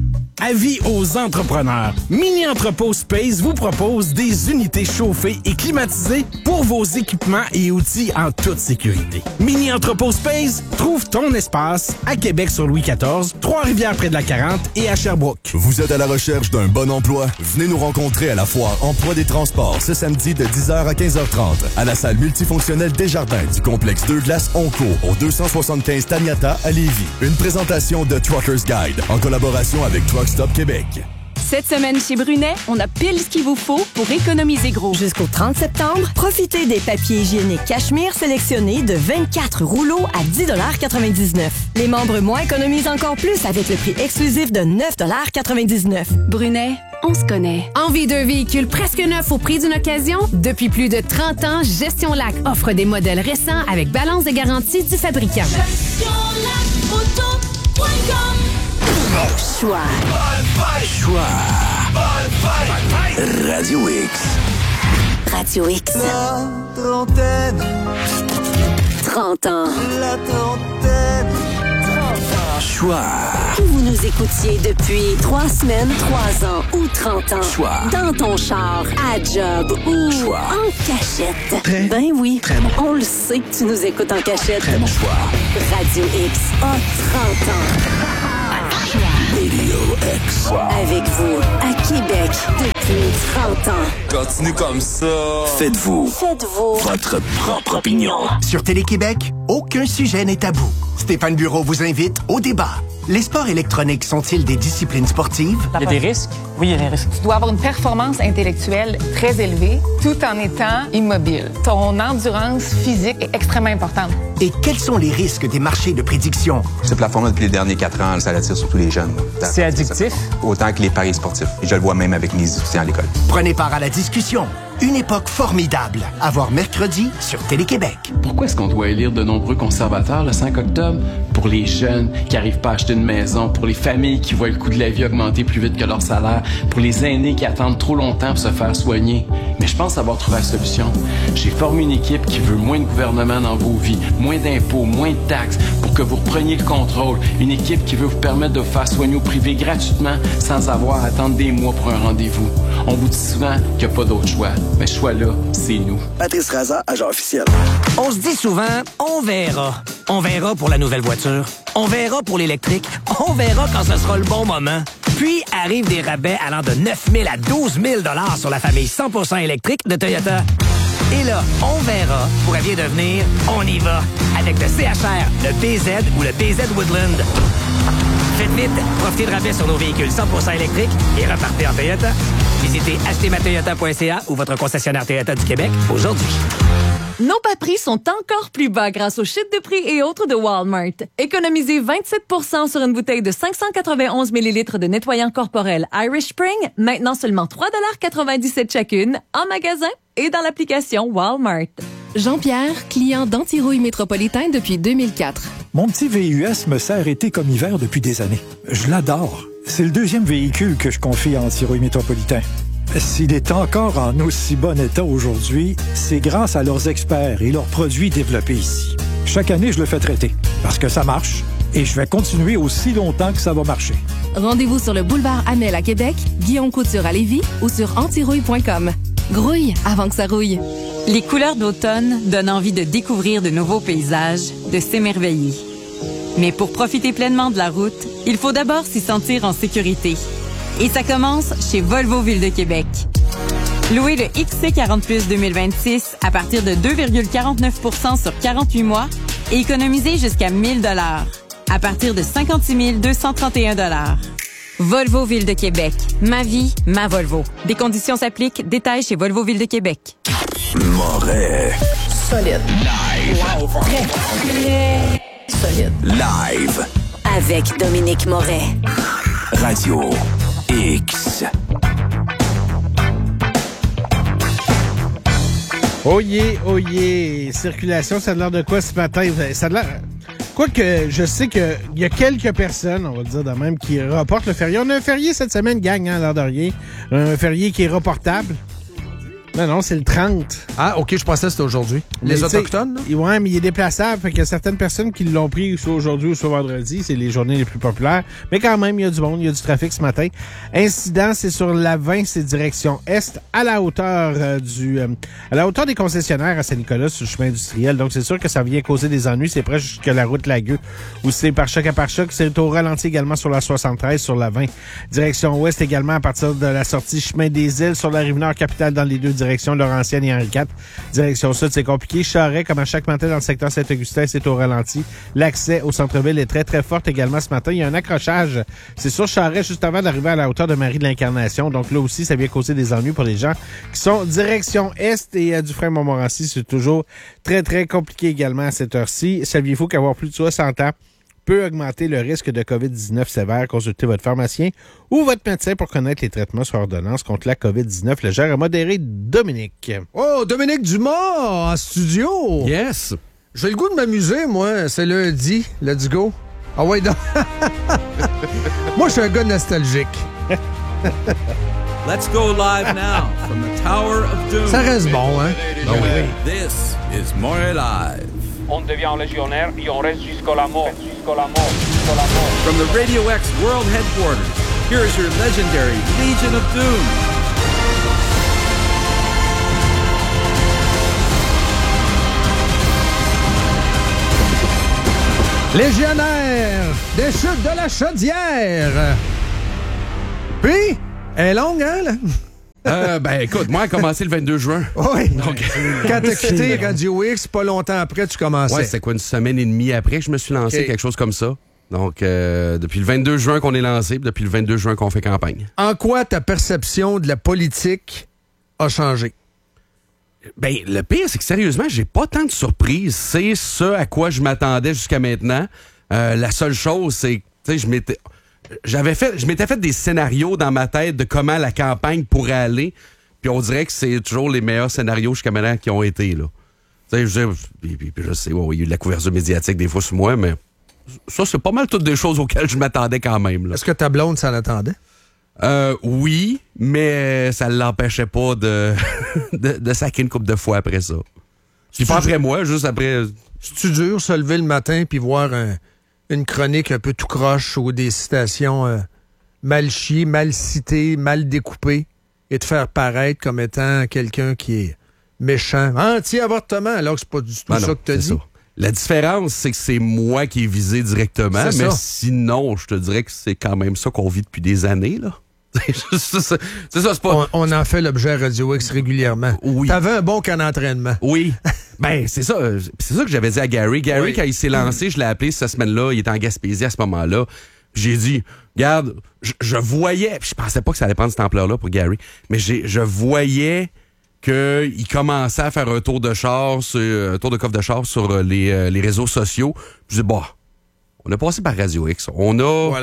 Avis aux entrepreneurs. Mini Entrepôt Space vous propose des unités chauffées et climatisées pour vos équipements et outils en toute sécurité. Mini Entrepôt Space, trouve ton espace à Québec sur Louis XIV, Trois-Rivières près de la 40 et à Sherbrooke.
Vous êtes à la recherche d'un bon emploi? Venez nous rencontrer à la foire Emploi des Transports ce samedi de 10h à 15h30 à la salle multifonctionnelle Desjardins du complexe 2 Glaces Onco au 275 Taniata à Lévis. Une présentation de Truckers Guide en collaboration avec Truck Stop Québec.
Cette semaine chez Brunet, on a pile ce qu'il vous faut pour économiser gros.
Jusqu'au 30 septembre, profitez des papiers hygiéniques Cachemire sélectionnés de 24 rouleaux à 10,99 $. Les membres moins économisent encore plus avec le prix exclusif de 9,99 $.
Brunet, on se connaît.
Envie d'un véhicule presque neuf au prix d'une occasion? Depuis plus de 30 ans, Gestion Lac offre des modèles récents avec balance de garantie du fabricant.
Choix.
Radio X.
Radio X.
La trentaine.
30 ans.
La trentaine.
30 ans. Choix.
Que vous nous écoutiez depuis 3 semaines, 3 ans ou 30 ans.
Choix.
Dans ton char, à job ou
Choix.
en cachette.
Très,
ben oui,
très bon.
On le sait que tu nous écoutes en cachette.
Très bon choix.
Radio X a 30 ans.
Radio X.
Avec vous, à Québec, depuis 30 ans.
Continue comme ça. Faites-vous votre propre opinion.
Sur Télé-Québec, aucun sujet n'est tabou. Stéphane Bureau vous invite au débat. Les sports électroniques sont-ils des disciplines sportives?
Il y a des risques? Oui, il y a des risques.
Tu dois avoir une performance intellectuelle très élevée tout en étant immobile. Ton endurance physique est extrêmement importante.
Et quels sont les risques des marchés de prédiction?
Ce plateforme-là, depuis les derniers 4 ans, ça attire surtout les jeunes.
C'est addictif?
Autant que les paris sportifs. Et je le vois même avec mes étudiants à l'école.
Prenez part à la discussion. Une époque formidable. À voir mercredi sur Télé-Québec.
Pourquoi est-ce qu'on doit élire de nombreux conservateurs le 5 octobre? Pour les jeunes qui n'arrivent pas à acheter une maison, pour les familles qui voient le coût de la vie augmenter plus vite que leur salaire, pour les aînés qui attendent trop longtemps pour se faire soigner. Mais je pense avoir trouvé la solution. J'ai formé une équipe qui veut moins de gouvernement dans vos vies, moins d'impôts, moins de taxes, pour que vous repreniez le contrôle. Une équipe qui veut vous permettre de vous faire soigner au privé gratuitement sans avoir à attendre des mois pour un rendez-vous. On vous dit souvent qu'il n'y a pas d'autre choix. Mais ce choix-là, c'est nous.
Patrice Raza, agent officiel.
On se dit souvent, on verra. On verra pour la nouvelle voiture. On verra pour l'électrique. On verra quand ce sera le bon moment. Puis arrivent des rabais allant de 9 000 à 12 000 $ sur la famille 100% électrique de Toyota. Et là, on verra pourrait bien devenir on y va avec le CHR, le BZ ou le BZ Woodland. Faites vite, profitez de rabais sur nos véhicules 100% électriques et repartez en Toyota. Visitez achetermatoyota.ca ou votre concessionnaire Toyota du Québec aujourd'hui.
Nos bas prix sont encore plus bas grâce aux chutes de prix et autres de Walmart. Économisez 27 % sur une bouteille de 591 ml de nettoyant corporel Irish Spring, maintenant seulement 3,97 $ chacune, en magasin et dans l'application Walmart.
Jean-Pierre, client d'Antirouille Métropolitain depuis 2004.
Mon petit VUS me sert été comme hiver depuis des années. Je l'adore. C'est le 2e véhicule que je confie à Antirouille Métropolitain. S'il est encore en aussi bon état aujourd'hui, c'est grâce à leurs experts et leurs produits développés ici. Chaque année, je le fais traiter parce que ça marche et je vais continuer aussi longtemps que ça va marcher.
Rendez-vous sur le boulevard Amel à Québec, Guillaume Couture à Lévis ou sur antirouille.com. Grouille avant que ça rouille.
Les couleurs d'automne donnent envie de découvrir de nouveaux paysages, de s'émerveiller. Mais pour profiter pleinement de la route, il faut d'abord s'y sentir en sécurité. Et ça commence chez Volvo Ville de Québec. Louez le XC40+ 2026 à partir de 2,49 % sur 48 mois et économisez jusqu'à 1 000 $ à partir de 56 231 $. Volvo Ville de Québec. Ma vie, ma Volvo. Des conditions s'appliquent. Détails chez Volvo Ville de Québec.
Moret.
Solide.
Live.
Très solide.
Live.
Avec Dominique Moret.
Radio X.
Oh yeah. Circulation, ça a l'air de quoi ce matin? Ça a l'air... Quoique, je sais qu'il y a quelques personnes, on va le dire de même, qui reportent le férié. On a un férié cette semaine, gang, hein, l'air de rien. Un férié qui est reportable. Non, c'est le 30.
Ah, OK, je pensais que c'était aujourd'hui. Les Autochtones, là?
Ouais, mais il est déplaçable. Fait qu'il y a certaines personnes qui l'ont pris soit aujourd'hui ou soit vendredi. C'est les journées les plus populaires. Mais quand même, il y a du monde, il y a du trafic ce matin. Incident, c'est sur la 20, c'est direction est, à la hauteur à la hauteur des concessionnaires à Saint-Nicolas, sur le chemin industriel. Donc, c'est sûr que ça vient causer des ennuis. C'est près jusqu'à la route Lagueux, où c'est par choc à par choc. C'est au ralenti également sur la 73, sur la 20. Direction ouest également à partir de la sortie chemin des Îles, sur la Rive-Nord capitale dans les deux direction Laurentienne et Henri IV. Direction sud, c'est compliqué. Charest, comme à chaque matin dans le secteur Saint-Augustin, c'est au ralenti. L'accès au centre-ville est très, très fort également ce matin. Il y a un accrochage. C'est sur Charest, juste avant d'arriver à la hauteur de Marie de l'Incarnation. Donc là aussi, ça vient causer des ennuis pour les gens qui sont direction est et à Dufresne-Montmorency. C'est toujours très, très compliqué également à cette heure-ci. Saviez-vous qu'avoir plus de 60 ans peut augmenter le risque de COVID-19 sévère? Consultez votre pharmacien ou votre médecin pour connaître les traitements sur ordonnance contre la COVID-19. Le gère à modéré Dominique.
Oh, Dominique Dumas en studio.
Yes.
J'ai le goût de m'amuser, moi. C'est lundi. Let's go. Ah ouais, donc. Moi, je suis un gars nostalgique.
Let's go live now from the Tower of Doom.
Ça reste bon, hein?
Ben oui. This is Moret Live.
On devient légionnaire et on reste jusqu'à la mort.
From the Radio X World Headquarters, here is your legendary Legion of Doom.
Légionnaire des chutes de la Chaudière. Puis, elle est longue, hein, là?
Ben écoute, moi, j'ai commencé le 22 juin.
Oui.
Donc,
quand t'as quitté Radio X, pas longtemps après, tu commençais.
Ouais, c'était quoi, une semaine et demie après que je me suis lancé,
Okay.
quelque chose comme ça. Donc, depuis le 22 juin qu'on est lancé, puis depuis le 22 juin qu'on fait campagne.
En quoi ta perception de la politique a changé?
Ben, le pire, c'est que sérieusement, j'ai pas tant de surprises. C'est ce à quoi je m'attendais jusqu'à maintenant. La seule chose, c'est que, tu sais, je m'étais fait des scénarios dans ma tête de comment la campagne pourrait aller. Puis on dirait que c'est toujours les meilleurs scénarios jusqu'à maintenant qui ont été, là. Tu sais, je sais, il y a eu de la couverture médiatique des fois sur moi, mais ça, c'est pas mal toutes des choses auxquelles je m'attendais quand même, là.
Est-ce que ta blonde s'en attendait?
Oui, mais ça ne l'empêchait pas de saquer une couple de fois après ça. C'est pas après moi, juste après.
C'est-tu dur se lever le matin puis voir une chronique un peu tout croche ou des citations mal chiées, mal citées, mal découpées et te faire paraître comme étant quelqu'un qui est méchant, anti-avortement, alors que c'est pas du tout ça que t'as dit?
Ça. La différence, c'est que c'est moi qui est visé directement, mais sinon, je te dirais que c'est quand même ça qu'on vit depuis des années, là. C'est ça, c'est pas...
On en fait l'objet à Radio X régulièrement.
Oui.
T'avais un bon camp d'entraînement.
Oui. Ben, c'est ça que j'avais dit à Gary. Gary, oui. Quand il s'est lancé, je l'ai appelé cette semaine-là, il était en Gaspésie à ce moment-là. J'ai dit, regarde, je voyais, je pensais pas que ça allait prendre cette ampleur-là pour Gary, mais je voyais qu'il commençait à faire un tour de char, un tour de coffre de char sur les réseaux sociaux. Je dis, on a passé par Radio X. On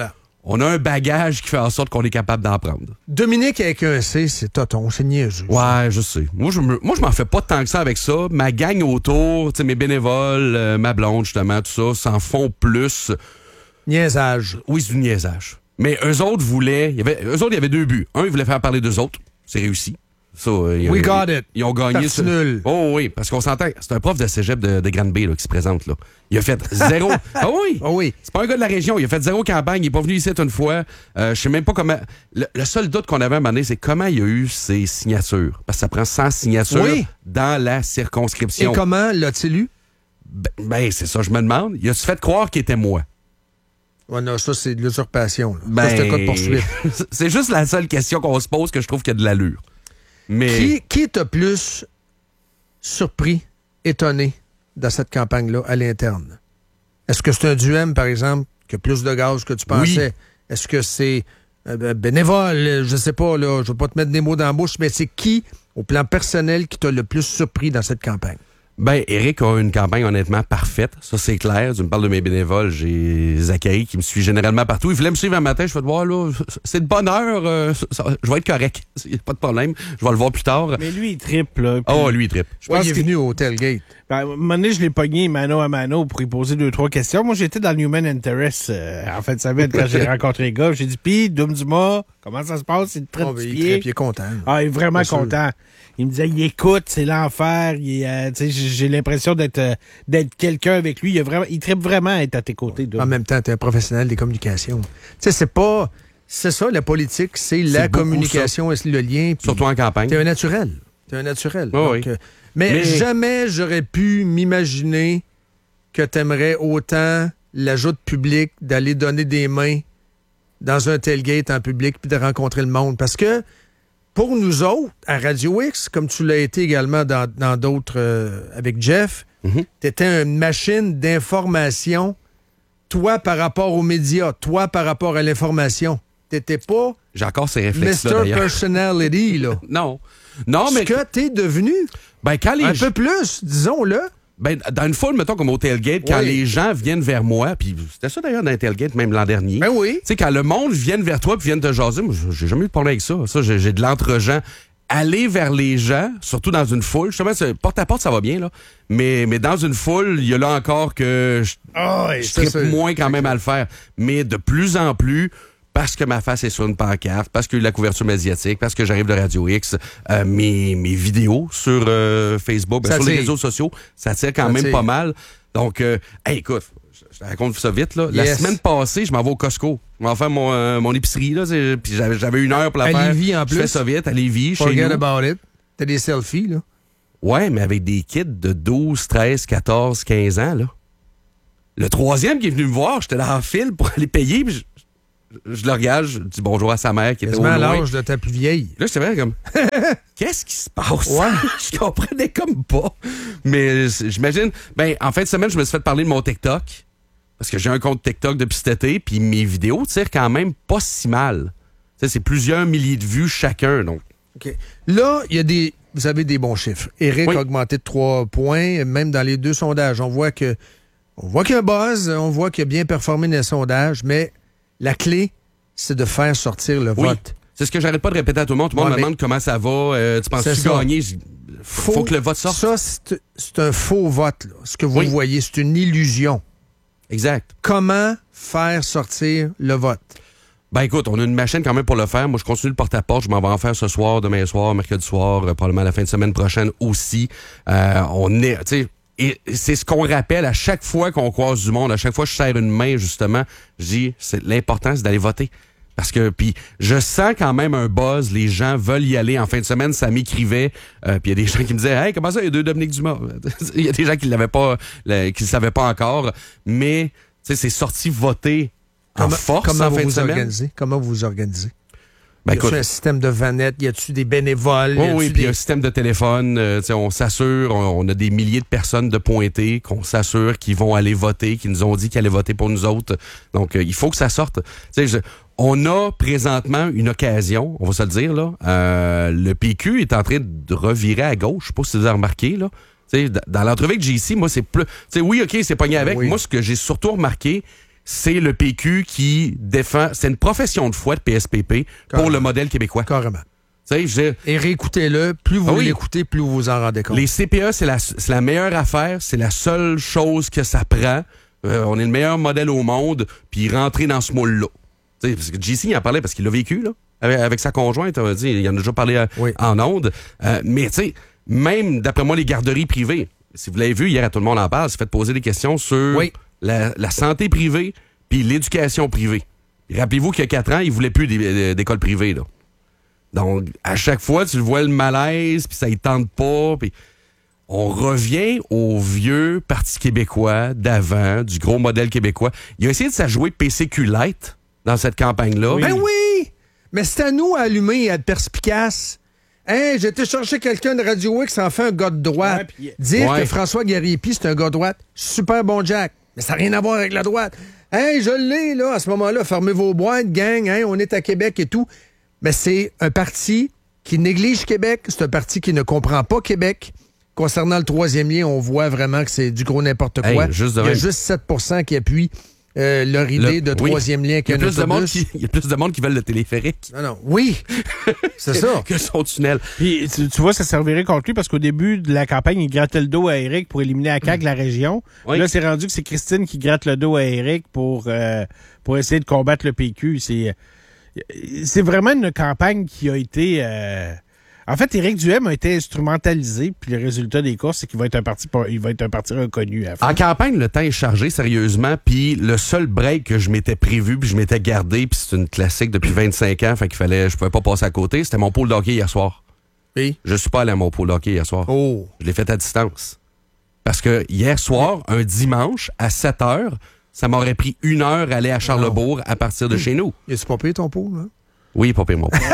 a un bagage qui fait en sorte qu'on est capable d'en prendre.
Dominique avec un C, c'est toton, c'est niaiseux.
Ouais, je sais. Moi, je m'en fais pas tant que ça avec ça. Ma gang autour, mes bénévoles, ma blonde, justement, tout ça, s'en font plus.
Niaisage.
Oui, c'est du niaisage. Mais eux autres voulaient... il y avait deux buts. Un, ils voulaient faire parler d'eux autres. C'est réussi. Ça,
We got it.
Ils ont gagné.
Parti nul.
Oh oui, parce qu'on s'entend. C'est un prof de cégep de Granby là, qui se présente. Là. Il a fait zéro. Ah oui?
Oh oui.
C'est pas un gars de la région. Il a fait zéro campagne. Il est pas venu ici une fois. Je sais même pas comment. Le seul doute qu'on avait à un moment donné, c'est comment il y a eu ses signatures. Parce que ça prend 100 signatures dans la circonscription.
Et comment l'a-t-il eu?
Ben, c'est ça, je me demande. Il a-tu fait croire qu'il était moi?
Ouais, non, ça, c'est de l'usurpation.
Ben,
ça, c'est un cas de poursuite.
C'est juste la seule question qu'on se pose que je trouve qu'il y a de l'allure. Mais...
Qui t'a plus surpris, étonné dans cette campagne-là à l'interne? Est-ce que c'est un duem, par exemple, qui a plus de gaz que tu pensais? Oui. Est-ce que c'est bénévole? Je sais pas, là, je veux pas te mettre des mots dans la bouche, mais c'est qui, au plan personnel, qui t'a le plus surpris dans cette campagne?
Ben, Éric a une campagne honnêtement parfaite. Ça, c'est clair. Tu me parles de mes bénévoles. J'ai Zachary qui me suit généralement partout. Il voulait me suivre un matin. Je fais voir, là, c'est de bonne heure. Je vais être correct. Il n'y a pas de problème. Je vais le voir plus tard.
Mais lui, il trippe, là.
Oh, lui, il trippe.
Je pense qu'il est venu au Tailgate.
Ben, à un moment donné, je l'ai pogné mano à mano pour lui poser 2-3 questions. Moi, j'étais dans le Human Interest en fin de semaine quand j'ai rencontré les gars. J'ai dit, pis, Doom Dumas, comment ça se passe? Il traite du pied.
Il est content.
Ah, il est vraiment content. Il me disait, il écoute, c'est l'enfer. J'ai l'impression d'être quelqu'un avec lui. Il trippe vraiment à être à tes côtés.
En même temps, t'es un professionnel des communications. Tu sais, c'est ça, la politique, c'est la communication et le lien.
Surtout en campagne.
T'es un naturel.
Oh,
donc, mais jamais j'aurais pu m'imaginer que t'aimerais autant la joute publique d'aller donner des mains dans un tailgate en public puis de rencontrer le monde. Parce que pour nous autres, à Radio X, comme tu l'as été également dans d'autres avec Jeff, t'étais une machine d'information, toi par rapport aux médias, toi par rapport à l'information. T'étais pas
j'ai encore ces réflexes-là,
Mr. Personality, là.
Non, mais...
Ce que t'es devenu, un peu plus, disons-le.
Ben, dans une foule, mettons, comme au tailgate, quand les gens viennent vers moi, puis c'était ça d'ailleurs dans un tailgate, même l'an dernier.
Ben oui.
Tu sais, quand le monde vient vers toi puis vienne te jaser, moi, j'ai jamais eu de problème avec ça. Ça, j'ai de l'entre-gens. Aller vers les gens, surtout dans une foule, justement, porte à porte, ça va bien, là. Mais dans une foule, il y a là encore que je trippe moins quand même à le faire. Mais de plus en plus, parce que ma face est sur une pancarte, parce qu'il y a eu la couverture médiatique, parce que j'arrive de Radio X, mes vidéos sur Facebook, sur les réseaux sociaux, ça tire quand même pas mal. Donc, écoute, je raconte ça vite, là. La semaine passée, je m'en vais au Costco. Je m'en vais faire mon épicerie, là. Puis j'avais 1 heure pour la faire.
À Lévis, en plus.
Je fais ça vite, à Lévis, chez nous.
Forget about it. T'as des selfies, là.
Ouais, mais avec des kids de 12, 13, 14, 15 ans, là. Le 3e qui est venu me voir, j'étais dans le fil pour aller payer, puis je le regarde, je dis bonjour à sa mère qui était au loin.
à l'âge de ta plus vieille.
Là, j'étais vraiment comme, qu'est-ce qui se passe?
Ouais.
Je comprenais comme pas. Mais j'imagine, en fin de semaine, je me suis fait parler de mon TikTok, parce que j'ai un compte TikTok depuis cet été, puis mes vidéos tirent quand même pas si mal. Tu sais, c'est plusieurs milliers de vues chacun, donc.
OK. Là, vous avez des bons chiffres. Éric a augmenté de 3 points, même dans les 2 sondages. On voit qu'il y a un buzz, on voit qu'il a bien performé dans les sondages, mais la clé, c'est de faire sortir le vote.
C'est ce que j'arrête pas de répéter à tout le monde. Tout le monde me demande comment ça va. Tu penses-tu gagner? Faut que le vote sorte.
Ça, c'est un faux vote, là. Ce que vous voyez, c'est une illusion.
Exact.
Comment faire sortir le vote?
Écoute, on a une machine quand même pour le faire. Moi, je continue le porte-à-porte. Je m'en vais en faire ce soir, demain soir, mercredi soir, probablement la fin de semaine prochaine aussi. Et c'est ce qu'on rappelle à chaque fois qu'on croise du monde, à chaque fois que je serre une main, justement, je dis, l'important, c'est d'aller voter. Parce que, puis, je sens quand même un buzz, les gens veulent y aller. En fin de semaine, ça m'écrivait, puis il y a des gens qui me disaient, hey, comment ça, il y a 2 Dominique Dumas? Il y a des gens qui l'avaient pas, qui le savaient pas encore, mais, tu sais, c'est sorti voter en force en fin de semaine.
Comment vous vous organisez?
Y
a-tu un système de vanette? Y a-tu des bénévoles?
Oui, puis il y a un système de téléphone. On s'assure, on a des milliers de personnes de pointées, qu'on s'assure qu'ils vont aller voter, qui nous ont dit qu'ils allaient voter pour nous autres. Donc, il faut que ça sorte. On a présentement une occasion, on va se le dire, là. Le PQ est en train de revirer à gauche. Je sais pas si vous avez remarqué, là. Dans l'entrevue avec JC, moi, c'est plus... oui, OK, c'est pogné avec. Moi, ce que j'ai surtout remarqué, c'est le PQ qui défend... C'est une profession de foi de PSPP pour le modèle québécois.
Carrément.
Et
réécoutez-le. Plus vous l'écoutez, plus vous vous en rendez compte.
Les CPE, c'est la meilleure affaire. C'est la seule chose que ça prend. On est le meilleur modèle au monde. Puis rentrer dans ce moule-là. Parce que JC, il en parlait parce qu'il l'a vécu, là. Avec sa conjointe. Il en a déjà parlé en ondes. Mais tu sais, même d'après moi, les garderies privées. Si vous l'avez vu, hier, à Tout le monde en parle, c'est fait poser des questions sur... La santé privée puis l'éducation privée. Et rappelez-vous qu'il y a 4 ans, ils voulaient plus d'écoles privées, là. Donc, à chaque fois, tu le vois le malaise, puis ça ne tente pas. Puis on revient au vieux Parti québécois d'avant, du gros modèle québécois. Il a essayé de s'ajouer PCQ Light dans cette campagne-là.
Ben oui! Mais c'est à nous à allumer et à être perspicace. Hey, j'ai été chercher quelqu'un de Radio X en fait un gars de droite. Dire que François Gariepi, c'est un gars de droite. Super bon Jack. Mais ça n'a rien à voir avec la droite. Hey, je l'ai, là, à ce moment-là. Fermez vos boîtes, gang. Hein, on est à Québec et tout. Mais c'est un parti qui néglige Québec. C'est un parti qui ne comprend pas Québec. Concernant le 3e lien, on voit vraiment que c'est du gros n'importe quoi. Il y a juste 7 % qui appuient leur idée de 3e lien qu'un autobus.
Il y a plus de monde qui veulent le téléphérique.
Non, oui. C'est ça.
Que son tunnel.
Puis, tu vois, ça servirait contre lui parce qu'au début de la campagne, il grattait le dos à Éric pour éliminer la CAQ de la région. Oui. Là, c'est rendu que c'est Christine qui gratte le dos à Éric pour essayer de combattre le PQ. C'est vraiment une campagne qui a été... En fait, Éric Duhem a été instrumentalisé, puis le résultat des courses, c'est qu'il va être un parti reconnu.
En campagne, le temps est chargé, sérieusement, puis le seul break que je m'étais prévu, puis je m'étais gardé, puis c'est une classique depuis 25 ans, fait je pouvais pas passer à côté, c'était mon pôle d'hockey hier soir.
Oui?
Je suis pas allé à mon pôle d'hockey hier soir.
Oh!
Je l'ai fait à distance. Parce que hier soir, un dimanche, à 7h, ça m'aurait pris 1 heure aller à Charlesbourg à partir de chez nous.
Est-ce pas payé ton pôle, hein?
Oui, pas pire, mon père.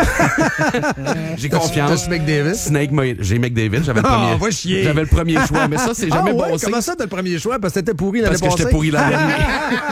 J'ai confiance.
T'as McDavid?
J'ai McDavid. J'avais le premier.
Va chier.
J'avais le premier choix, mais ça, c'est jamais bon.
Comment ça, t'as le premier choix? Parce que t'étais pourri l'année passée.
Parce que j'étais pourri l'année dernière.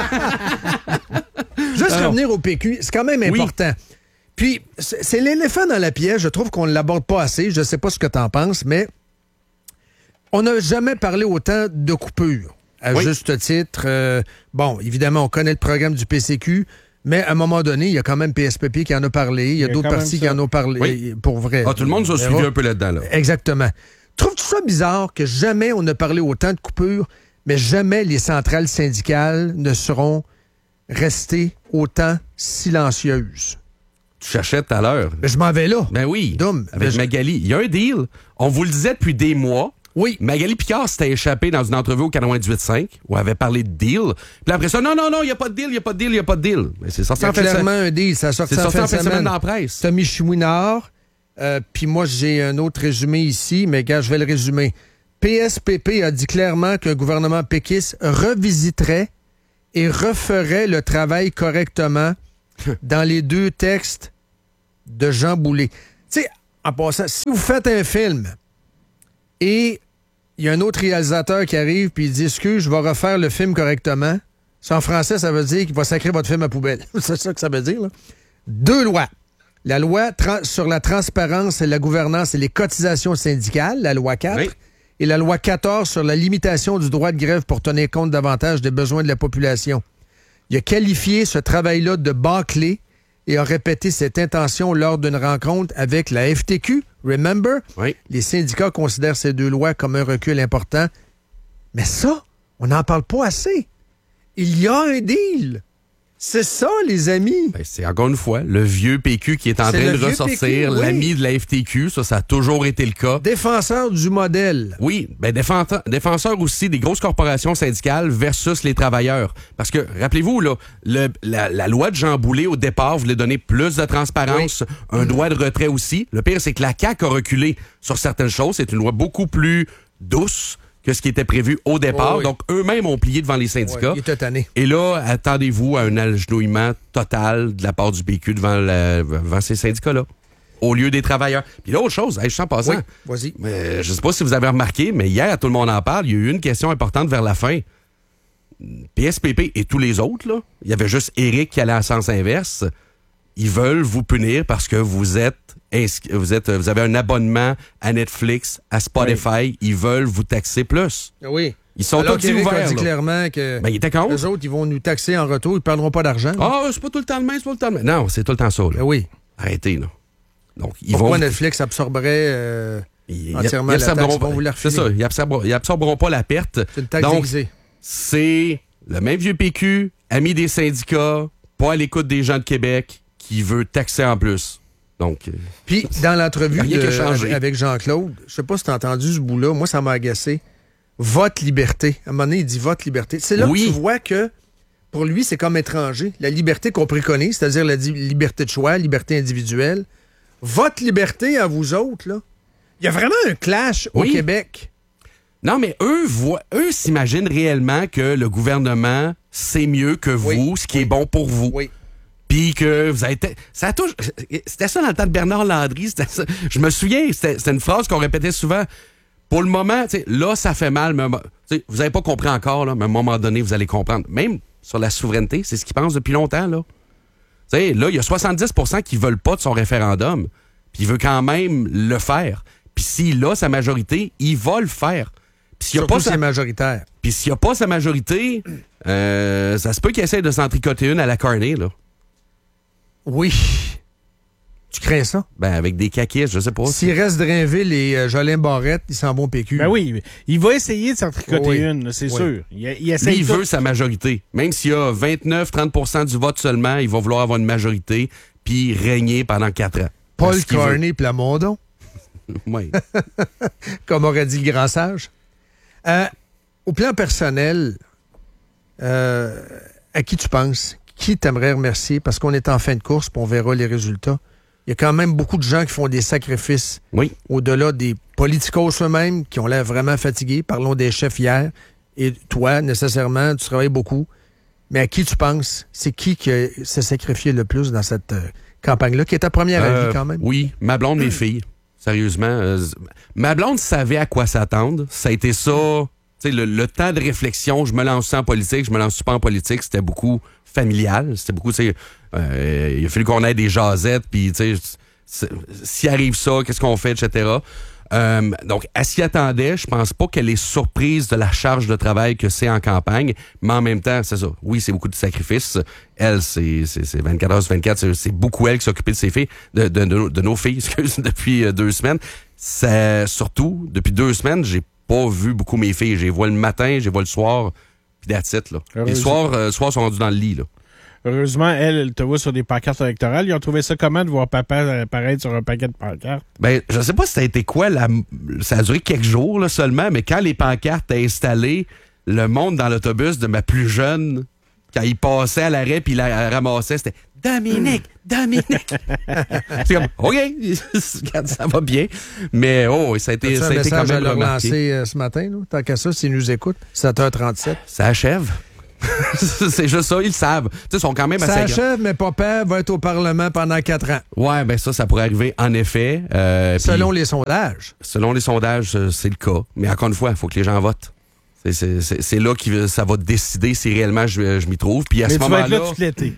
Juste revenir au PQ, c'est quand même important. Puis, c'est l'éléphant dans la pièce. Je trouve qu'on ne l'aborde pas assez. Je sais pas ce que t'en penses, mais on n'a jamais parlé autant de coupures. À juste titre. Bon, évidemment, on connaît le programme du PCQ. Mais à un moment donné, il y a quand même PSPP qui en a parlé. Il y a d'autres partis qui en ont parlé. Pour vrai.
Tout le monde s'est suivi un peu là-dedans. Là.
Exactement. Trouves-tu ça bizarre que jamais on a parlé autant de coupures, mais jamais les centrales syndicales ne seront restées autant silencieuses?
Tu cherchais tout à l'heure.
Mais je m'en vais là.
Ben oui.
Dum.
Avec Magali. Il y a un deal. On vous le disait depuis des mois.
Oui.
Magali Picard s'était échappée dans une entrevue au 98.5 où elle avait parlé de deal. Puis après ça, non, il n'y a pas de deal, il n'y a pas de deal, il n'y a pas de deal. Mais c'est sorti en fait
clairement un deal, ça sort en fin de semaine
dans la presse.
Tommy Chouinard, puis moi j'ai un autre résumé ici, mais gars, je vais le résumer. PSPP a dit clairement qu'un gouvernement péquiste revisiterait et referait le travail correctement dans les 2 textes de Jean Boulet. Tu sais, en passant, si vous faites un film et il y a un autre réalisateur qui arrive puis il dit « Excuse, je vais refaire le film correctement », ça en français, ça veut dire qu'il va sacrer votre film à poubelle. C'est ça que ça veut dire, là. 2 lois. La loi sur la transparence et la gouvernance et les cotisations syndicales, la loi 4, oui. Et la loi 14 sur la limitation du droit de grève pour tenir compte davantage des besoins de la population. Il a qualifié ce travail-là de bâclé et a répété cette intention lors d'une rencontre avec la FTQ. Remember?
Oui.
Les syndicats considèrent ces 2 lois comme un recul important. Mais ça, on n'en parle pas assez. Il y a un deal. C'est ça, les amis.
Ben, c'est encore une fois le vieux PQ qui est en train de ressortir, PQ, oui. L'ami de la FTQ. Ça a toujours été le cas.
Défenseur du modèle.
Oui, ben défenseur aussi des grosses corporations syndicales versus les travailleurs. Parce que, rappelez-vous, là, la loi de Jean Boulet, au départ, voulait donner plus de transparence, oui. Un droit de retrait aussi. Le pire, c'est que la CAQ a reculé sur certaines choses. C'est une loi beaucoup plus douce que ce qui était prévu au départ.
Oui.
Donc, eux-mêmes ont plié devant les syndicats.
Oui, il était tanné.
Et là, attendez-vous à un agenouillement total de la part du PQ devant ces syndicats-là, au lieu des travailleurs. Puis l'autre chose, je sens passant.
Oui, vas-y.
Je sais pas si vous avez remarqué, mais hier, tout le monde en parle, il y a eu une question importante vers la fin. PSPP et tous les autres, là, il y avait juste Éric qui allait en sens inverse. Ils veulent vous punir parce que vous avez un abonnement à Netflix, à Spotify. Oui. Ils veulent vous taxer plus.
Oui.
Ils sont
alors
tous ouverts.
A dit clairement que
il était contre.
Les autres, ils vont nous taxer en retour. Ils ne perdront pas d'argent.
Ah, c'est pas tout le temps le même, c'est pas tout le temps le même. Non, c'est tout le temps ça. Là.
Oui.
Arrêtez, là. Donc,
pourquoi Netflix absorberait entièrement la taxe? Ils vont vous la refiler.
C'est ça. Ils absorberont pas la perte.
C'est une taxe déguisée.
C'est le même vieux PQ, ami des syndicats, pas à l'écoute des gens de Québec, qui veut taxer en plus. Donc,
puis, dans l'entrevue avec Jean-Claude, je sais pas si tu as entendu ce bout-là, moi, ça m'a agacé. Vote liberté. À un moment donné, il dit vote liberté. C'est là que tu vois que, pour lui, c'est comme étranger. La liberté qu'on préconise, c'est-à-dire la liberté de choix, liberté individuelle. Vote liberté à vous autres, là. Il y a vraiment un clash au Québec.
Non, mais eux s'imaginent réellement que le gouvernement sait mieux que vous ce qui est bon pour vous.
Oui.
Puis que vous avez... C'était ça dans le temps de Bernard Landry. Ça. Je me souviens, c'était une phrase qu'on répétait souvent. Pour le moment, là, ça fait mal. Mais, vous n'avez pas compris encore, là, mais à un moment donné, vous allez comprendre. Même sur la souveraineté, c'est ce qu'ils pensent depuis longtemps. Là, là il y a 70% qui ne veulent pas de son référendum. Puis il veut quand même le faire. Puis s'il a sa majorité, il va le faire. Puis s'il
surtout s'il est majoritaire.
Puis s'il n'y a pas sa majorité, ça se peut qu'il essaie de s'en tricoter une à la Carney, là.
Oui. Tu crains ça?
Ben, avec des caquistes, je sais pas.
S'il reste Drainville et Jolin Barrette, ils s'en vont PQ.
Ben oui, il va essayer de s'en tricoter une, c'est sûr.
Il veut sa majorité. Même s'il y a 29-30% du vote seulement, il va vouloir avoir une majorité puis régner pendant 4 ans.
Paul Carney Plamondon.
Oui.
Comme aurait dit le grand sage. Au plan personnel, à qui tu penses? Qui t'aimerais remercier? Parce qu'on est en fin de course, puis on verra les résultats. Il y a quand même beaucoup de gens qui font des sacrifices.
Oui.
Au-delà des politicos eux-mêmes, qui ont l'air vraiment fatigués. Parlons des chefs hier. Et toi, nécessairement, tu travailles beaucoup. Mais à qui tu penses? C'est qui s'est sacrifié le plus dans cette campagne-là, qui est ta première avis quand même?
Oui, ma blonde, mes filles. Sérieusement. Ma blonde savait à quoi s'attendre. Ça a été ça... Le temps de réflexion, je me lance en politique, je me lance pas en politique, c'était beaucoup familial. C'était beaucoup, il a fallu qu'on ait des jasettes, puis s'il arrive ça, qu'est-ce qu'on fait, etc. Donc, elle s'y attendait. Je pense pas qu'elle est surprise de la charge de travail que c'est en campagne, mais en même temps, c'est ça. Oui, c'est beaucoup de sacrifices. Elle, c'est 24 heures sur 24. C'est beaucoup elle qui s'occupe de ses filles, de nos filles, depuis 2 semaines. Surtout, depuis 2 semaines, j'ai pas vu beaucoup mes filles. Je les vois le matin, je les vois le soir, puis that's it, là. Les soirs sont rendus dans le lit, là.
Heureusement, elle te voit sur des pancartes électorales. Ils ont trouvé ça comment de voir papa apparaître sur un paquet de pancartes?
Ben, je sais pas si ça a été quoi. Ça a duré quelques jours là, seulement, mais quand les pancartes étaient installées, le monde dans l'autobus de ma plus jeune, quand il passait à l'arrêt puis il la ramassait, c'était Dominique! C'est comme, OK, ça va bien. Mais ça a été quand même
remarqué. Ce matin, là, tant qu'à ça, s'ils nous écoutent, 7h37.
Ça achève. C'est juste ça, ils le savent. Ils sont quand même
ça achève, mais papa va être au Parlement pendant 4 ans.
Ouais, ben ça pourrait arriver en effet.
Selon les sondages.
Selon les sondages, c'est le cas. Mais encore une fois, il faut que les gens votent. C'est là que ça va décider si réellement je m'y trouve. Puis à ce moment-là,
tu vas être là tout l'été.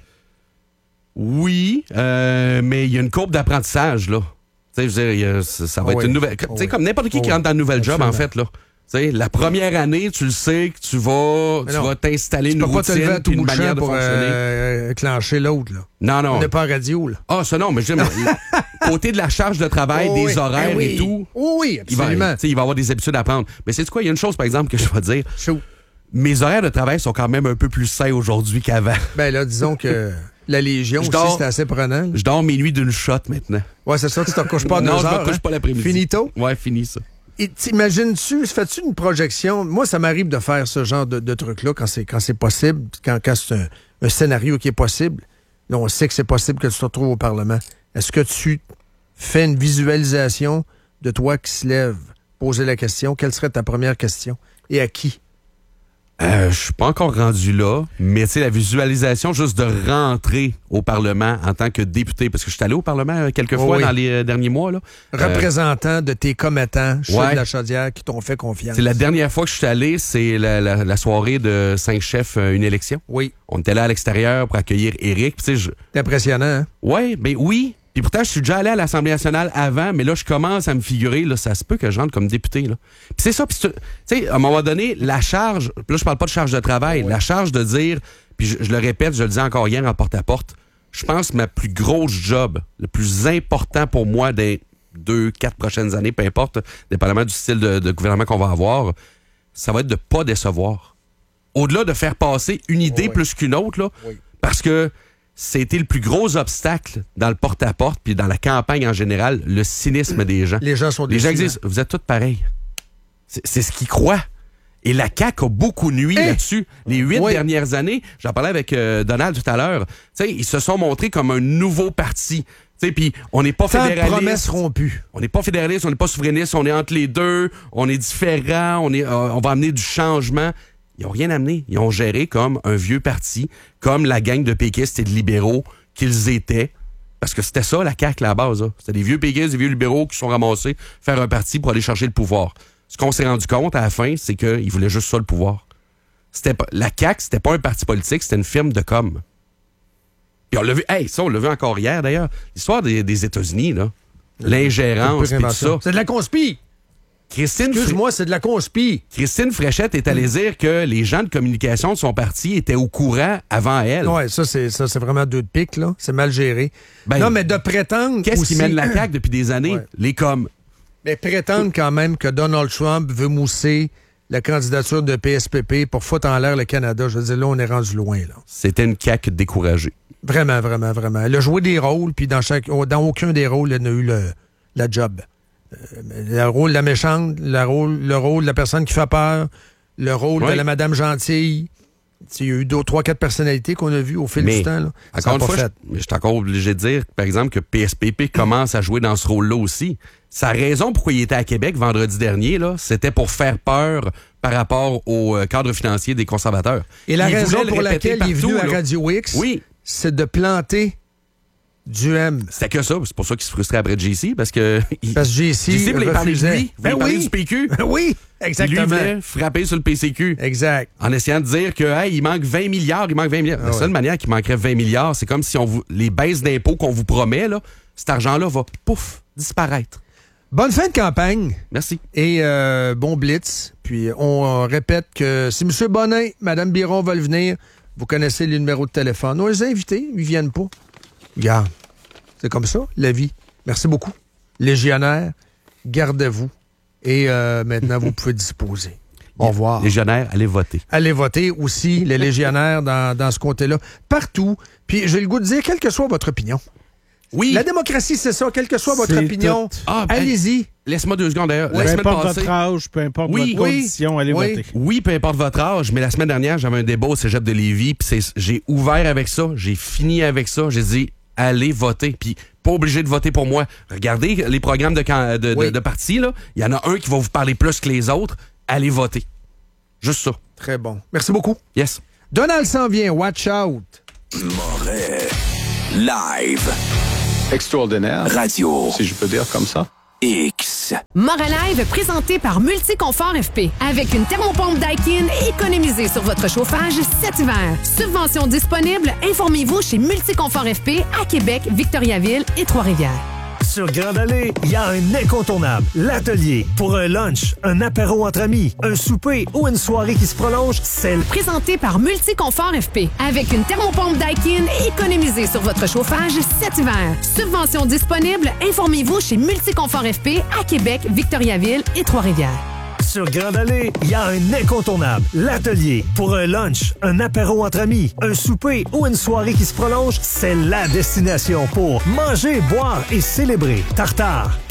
Oui, mais il y a une courbe d'apprentissage, là. Tu sais, je veux dire, ça va être une nouvelle... Tu sais, comme n'importe qui rentre dans un nouvel job, en fait, là. Tu sais, la première année, tu le sais que tu vas t'installer une routine, une manière de fonctionner.
Clencher l'autre, là.
Non.
On n'est pas en radio, là.
Ah, ça non, mais je veux dire, côté de la charge de travail, des horaires et tout...
Oui, absolument.
Il va avoir des habitudes à prendre. Mais c'est quoi? Il y a une chose, par exemple, que je vais dire. Mes horaires de travail sont quand même un peu plus sains aujourd'hui qu'avant.
Ben là, disons que... La Légion aussi, c'est assez prenant.
Je dors mes nuits d'une shot maintenant.
Ouais, c'est ça, tu ne te couches pas à 2 heures.
Non, je me couche pas l'après-midi.
Finito?
Ouais, fini ça.
Et t'imagines-tu, fais-tu une projection? Moi, ça m'arrive de faire ce genre de truc-là quand c'est possible, quand c'est un scénario qui est possible. Là, on sait que c'est possible que tu te retrouves au Parlement. Est-ce que tu fais une visualisation de toi qui se lève, poser la question? Quelle serait ta première question? Et à qui?
Je suis pas encore rendu là, mais tu sais, la visualisation juste de rentrer au Parlement en tant que député, parce que je suis allé au Parlement quelques fois dans les derniers mois. Là.
Représentant de tes commettants, chefs de la Chaudière, qui t'ont fait confiance.
C'est la dernière fois que je suis allé, c'est la soirée de 5 chefs, une élection.
Oui.
On était là à l'extérieur pour accueillir Éric. C'est
impressionnant, hein?
Ouais, ben oui. Puis pourtant, je suis déjà allé à l'Assemblée nationale avant, mais là, je commence à me figurer, là, ça se peut que je rentre comme député. Là. Puis c'est ça, puis tu sais, à un moment donné, la charge, là, je parle pas de charge de travail, la charge de dire, puis je le répète, je le disais encore hier en porte-à-porte, je pense que ma plus grosse job, le plus important pour moi des 2-4 prochaines années, peu importe, dépendamment du style de gouvernement qu'on va avoir, ça va être de pas décevoir. Au-delà de faire passer une idée plus qu'une autre, là, parce que c'était le plus gros obstacle dans le porte-à-porte puis dans la campagne en général, le cynisme des gens.
Les gens sont déçus.
Les gens disent, vous êtes tous pareils. C'est ce qu'ils croient. Et la CAQ a beaucoup nui là-dessus. Les 8 dernières années, j'en parlais avec Donald tout à l'heure, ils se sont montrés comme un nouveau parti. Puis on n'est pas fédéraliste.
Promesses rompues.
On n'est pas fédéraliste, on n'est pas souverainiste, on est entre les deux, on est différent, on va amener du changement. Ils n'ont rien amené. Ils ont géré comme un vieux parti, comme la gang de péquistes et de libéraux qu'ils étaient. Parce que c'était ça, la CAQ, à la base. Là. C'était des vieux péquistes, des vieux libéraux qui sont ramassés faire un parti pour aller chercher le pouvoir. Ce qu'on s'est rendu compte à la fin, c'est qu'ils voulaient juste ça, le pouvoir. La CAQ, c'était pas un parti politique, c'était une firme de com. Puis on l'a vu, on l'a vu encore hier, d'ailleurs. L'histoire des États-Unis, là. L'ingérence, puis tout ça.
C'est de la conspi! Excuse-moi, c'est de la conspi.
Christine Fréchette est allée dire que les gens de communication de son parti étaient au courant avant elle.
Oui, ça, c'est vraiment deux de pique, là. C'est mal géré. Non, mais de prétendre.
Qu'est-ce qui mène la CAQ depuis des années? Les coms.
Mais prétendre quand même que Donald Trump veut mousser la candidature de PSPP pour foutre en l'air le Canada, je veux dire, là, on est rendu loin, là.
C'était une CAQ découragée.
Vraiment, vraiment, vraiment. Elle a joué des rôles, puis dans aucun des rôles, elle n'a eu la job. Le rôle de la méchante, le rôle de la personne qui fait peur, le rôle de la Madame Gentille. Il y a eu 3-4 personnalités qu'on a vues au fil du temps. Là.
Encore une fois, je suis encore obligé de dire, par exemple, que PSPP commence à jouer dans ce rôle-là aussi. Sa raison pourquoi il était à Québec vendredi dernier, là, c'était pour faire peur par rapport au cadre financier des conservateurs.
Et la raison pour laquelle il est venu à Radio X, c'est de planter du M.
C'était que ça. C'est pour ça qu'il se frustrait après JC, parce que
JC
voulait parler de lui. Il voulait parler du PQ.
Oui, exactement.
Lui voulait frapper sur le PCQ.
Exact.
En essayant de dire que il manque 20 milliards. La seule manière qu'il manquerait 20 milliards, c'est comme si les baisses d'impôts qu'on vous promet, là, cet argent-là va, disparaître.
Bonne fin de campagne.
Merci.
Et bon blitz. Puis on répète que si M. Bonin, Mme Biron veulent venir, vous connaissez les numéros de téléphone. On les a invités, ils viennent pas. Regarde, c'est comme ça, la vie. Merci beaucoup. Légionnaire, gardez-vous. Et maintenant, vous pouvez disposer. Au revoir.
Légionnaires, allez voter.
Allez voter aussi, les légionnaires dans ce côté-là. Partout. Puis j'ai le goût de dire, quelle que soit votre opinion.
Oui.
La démocratie, c'est ça. Quelle que soit votre opinion, allez-y.
Laisse-moi 2 secondes d'ailleurs.
Peu importe votre âge, peu importe votre condition, allez voter.
Oui, peu importe votre âge, mais la semaine dernière, j'avais un débat au cégep de Lévis, puis j'ai ouvert avec ça, j'ai fini avec ça, j'ai dit allez voter, puis pas obligé de voter pour moi. Regardez les programmes de partis, là. Il y en a un qui va vous parler plus que les autres. Allez voter. Juste ça.
Très bon. Merci beaucoup.
Yes.
Donald s'en vient. Watch out.
Moret. Live.
Extraordinaire.
Radio.
Si je peux dire comme ça.
X.
Moret Live présenté par Multiconfort FP. Avec une thermopompe Daikin, économisez sur votre chauffage cet hiver. Subvention disponible, informez-vous chez Multiconfort FP à Québec, Victoriaville et Trois-Rivières.
Sur Grande Allée, il y a un incontournable, l'atelier. Pour un lunch, un apéro entre amis, un souper ou une soirée qui se prolonge, c'est
présenté par Multiconfort FP. Avec une thermopompe Daikin, économisez sur votre chauffage cet hiver. Subvention disponible, informez-vous chez Multiconfort FP à Québec, Victoriaville et Trois-Rivières.
Sur Grande Allée, il y a un incontournable, l'atelier. Pour un lunch, un apéro entre amis, un souper ou une soirée qui se prolonge, c'est la destination pour manger, boire et célébrer. Tartare,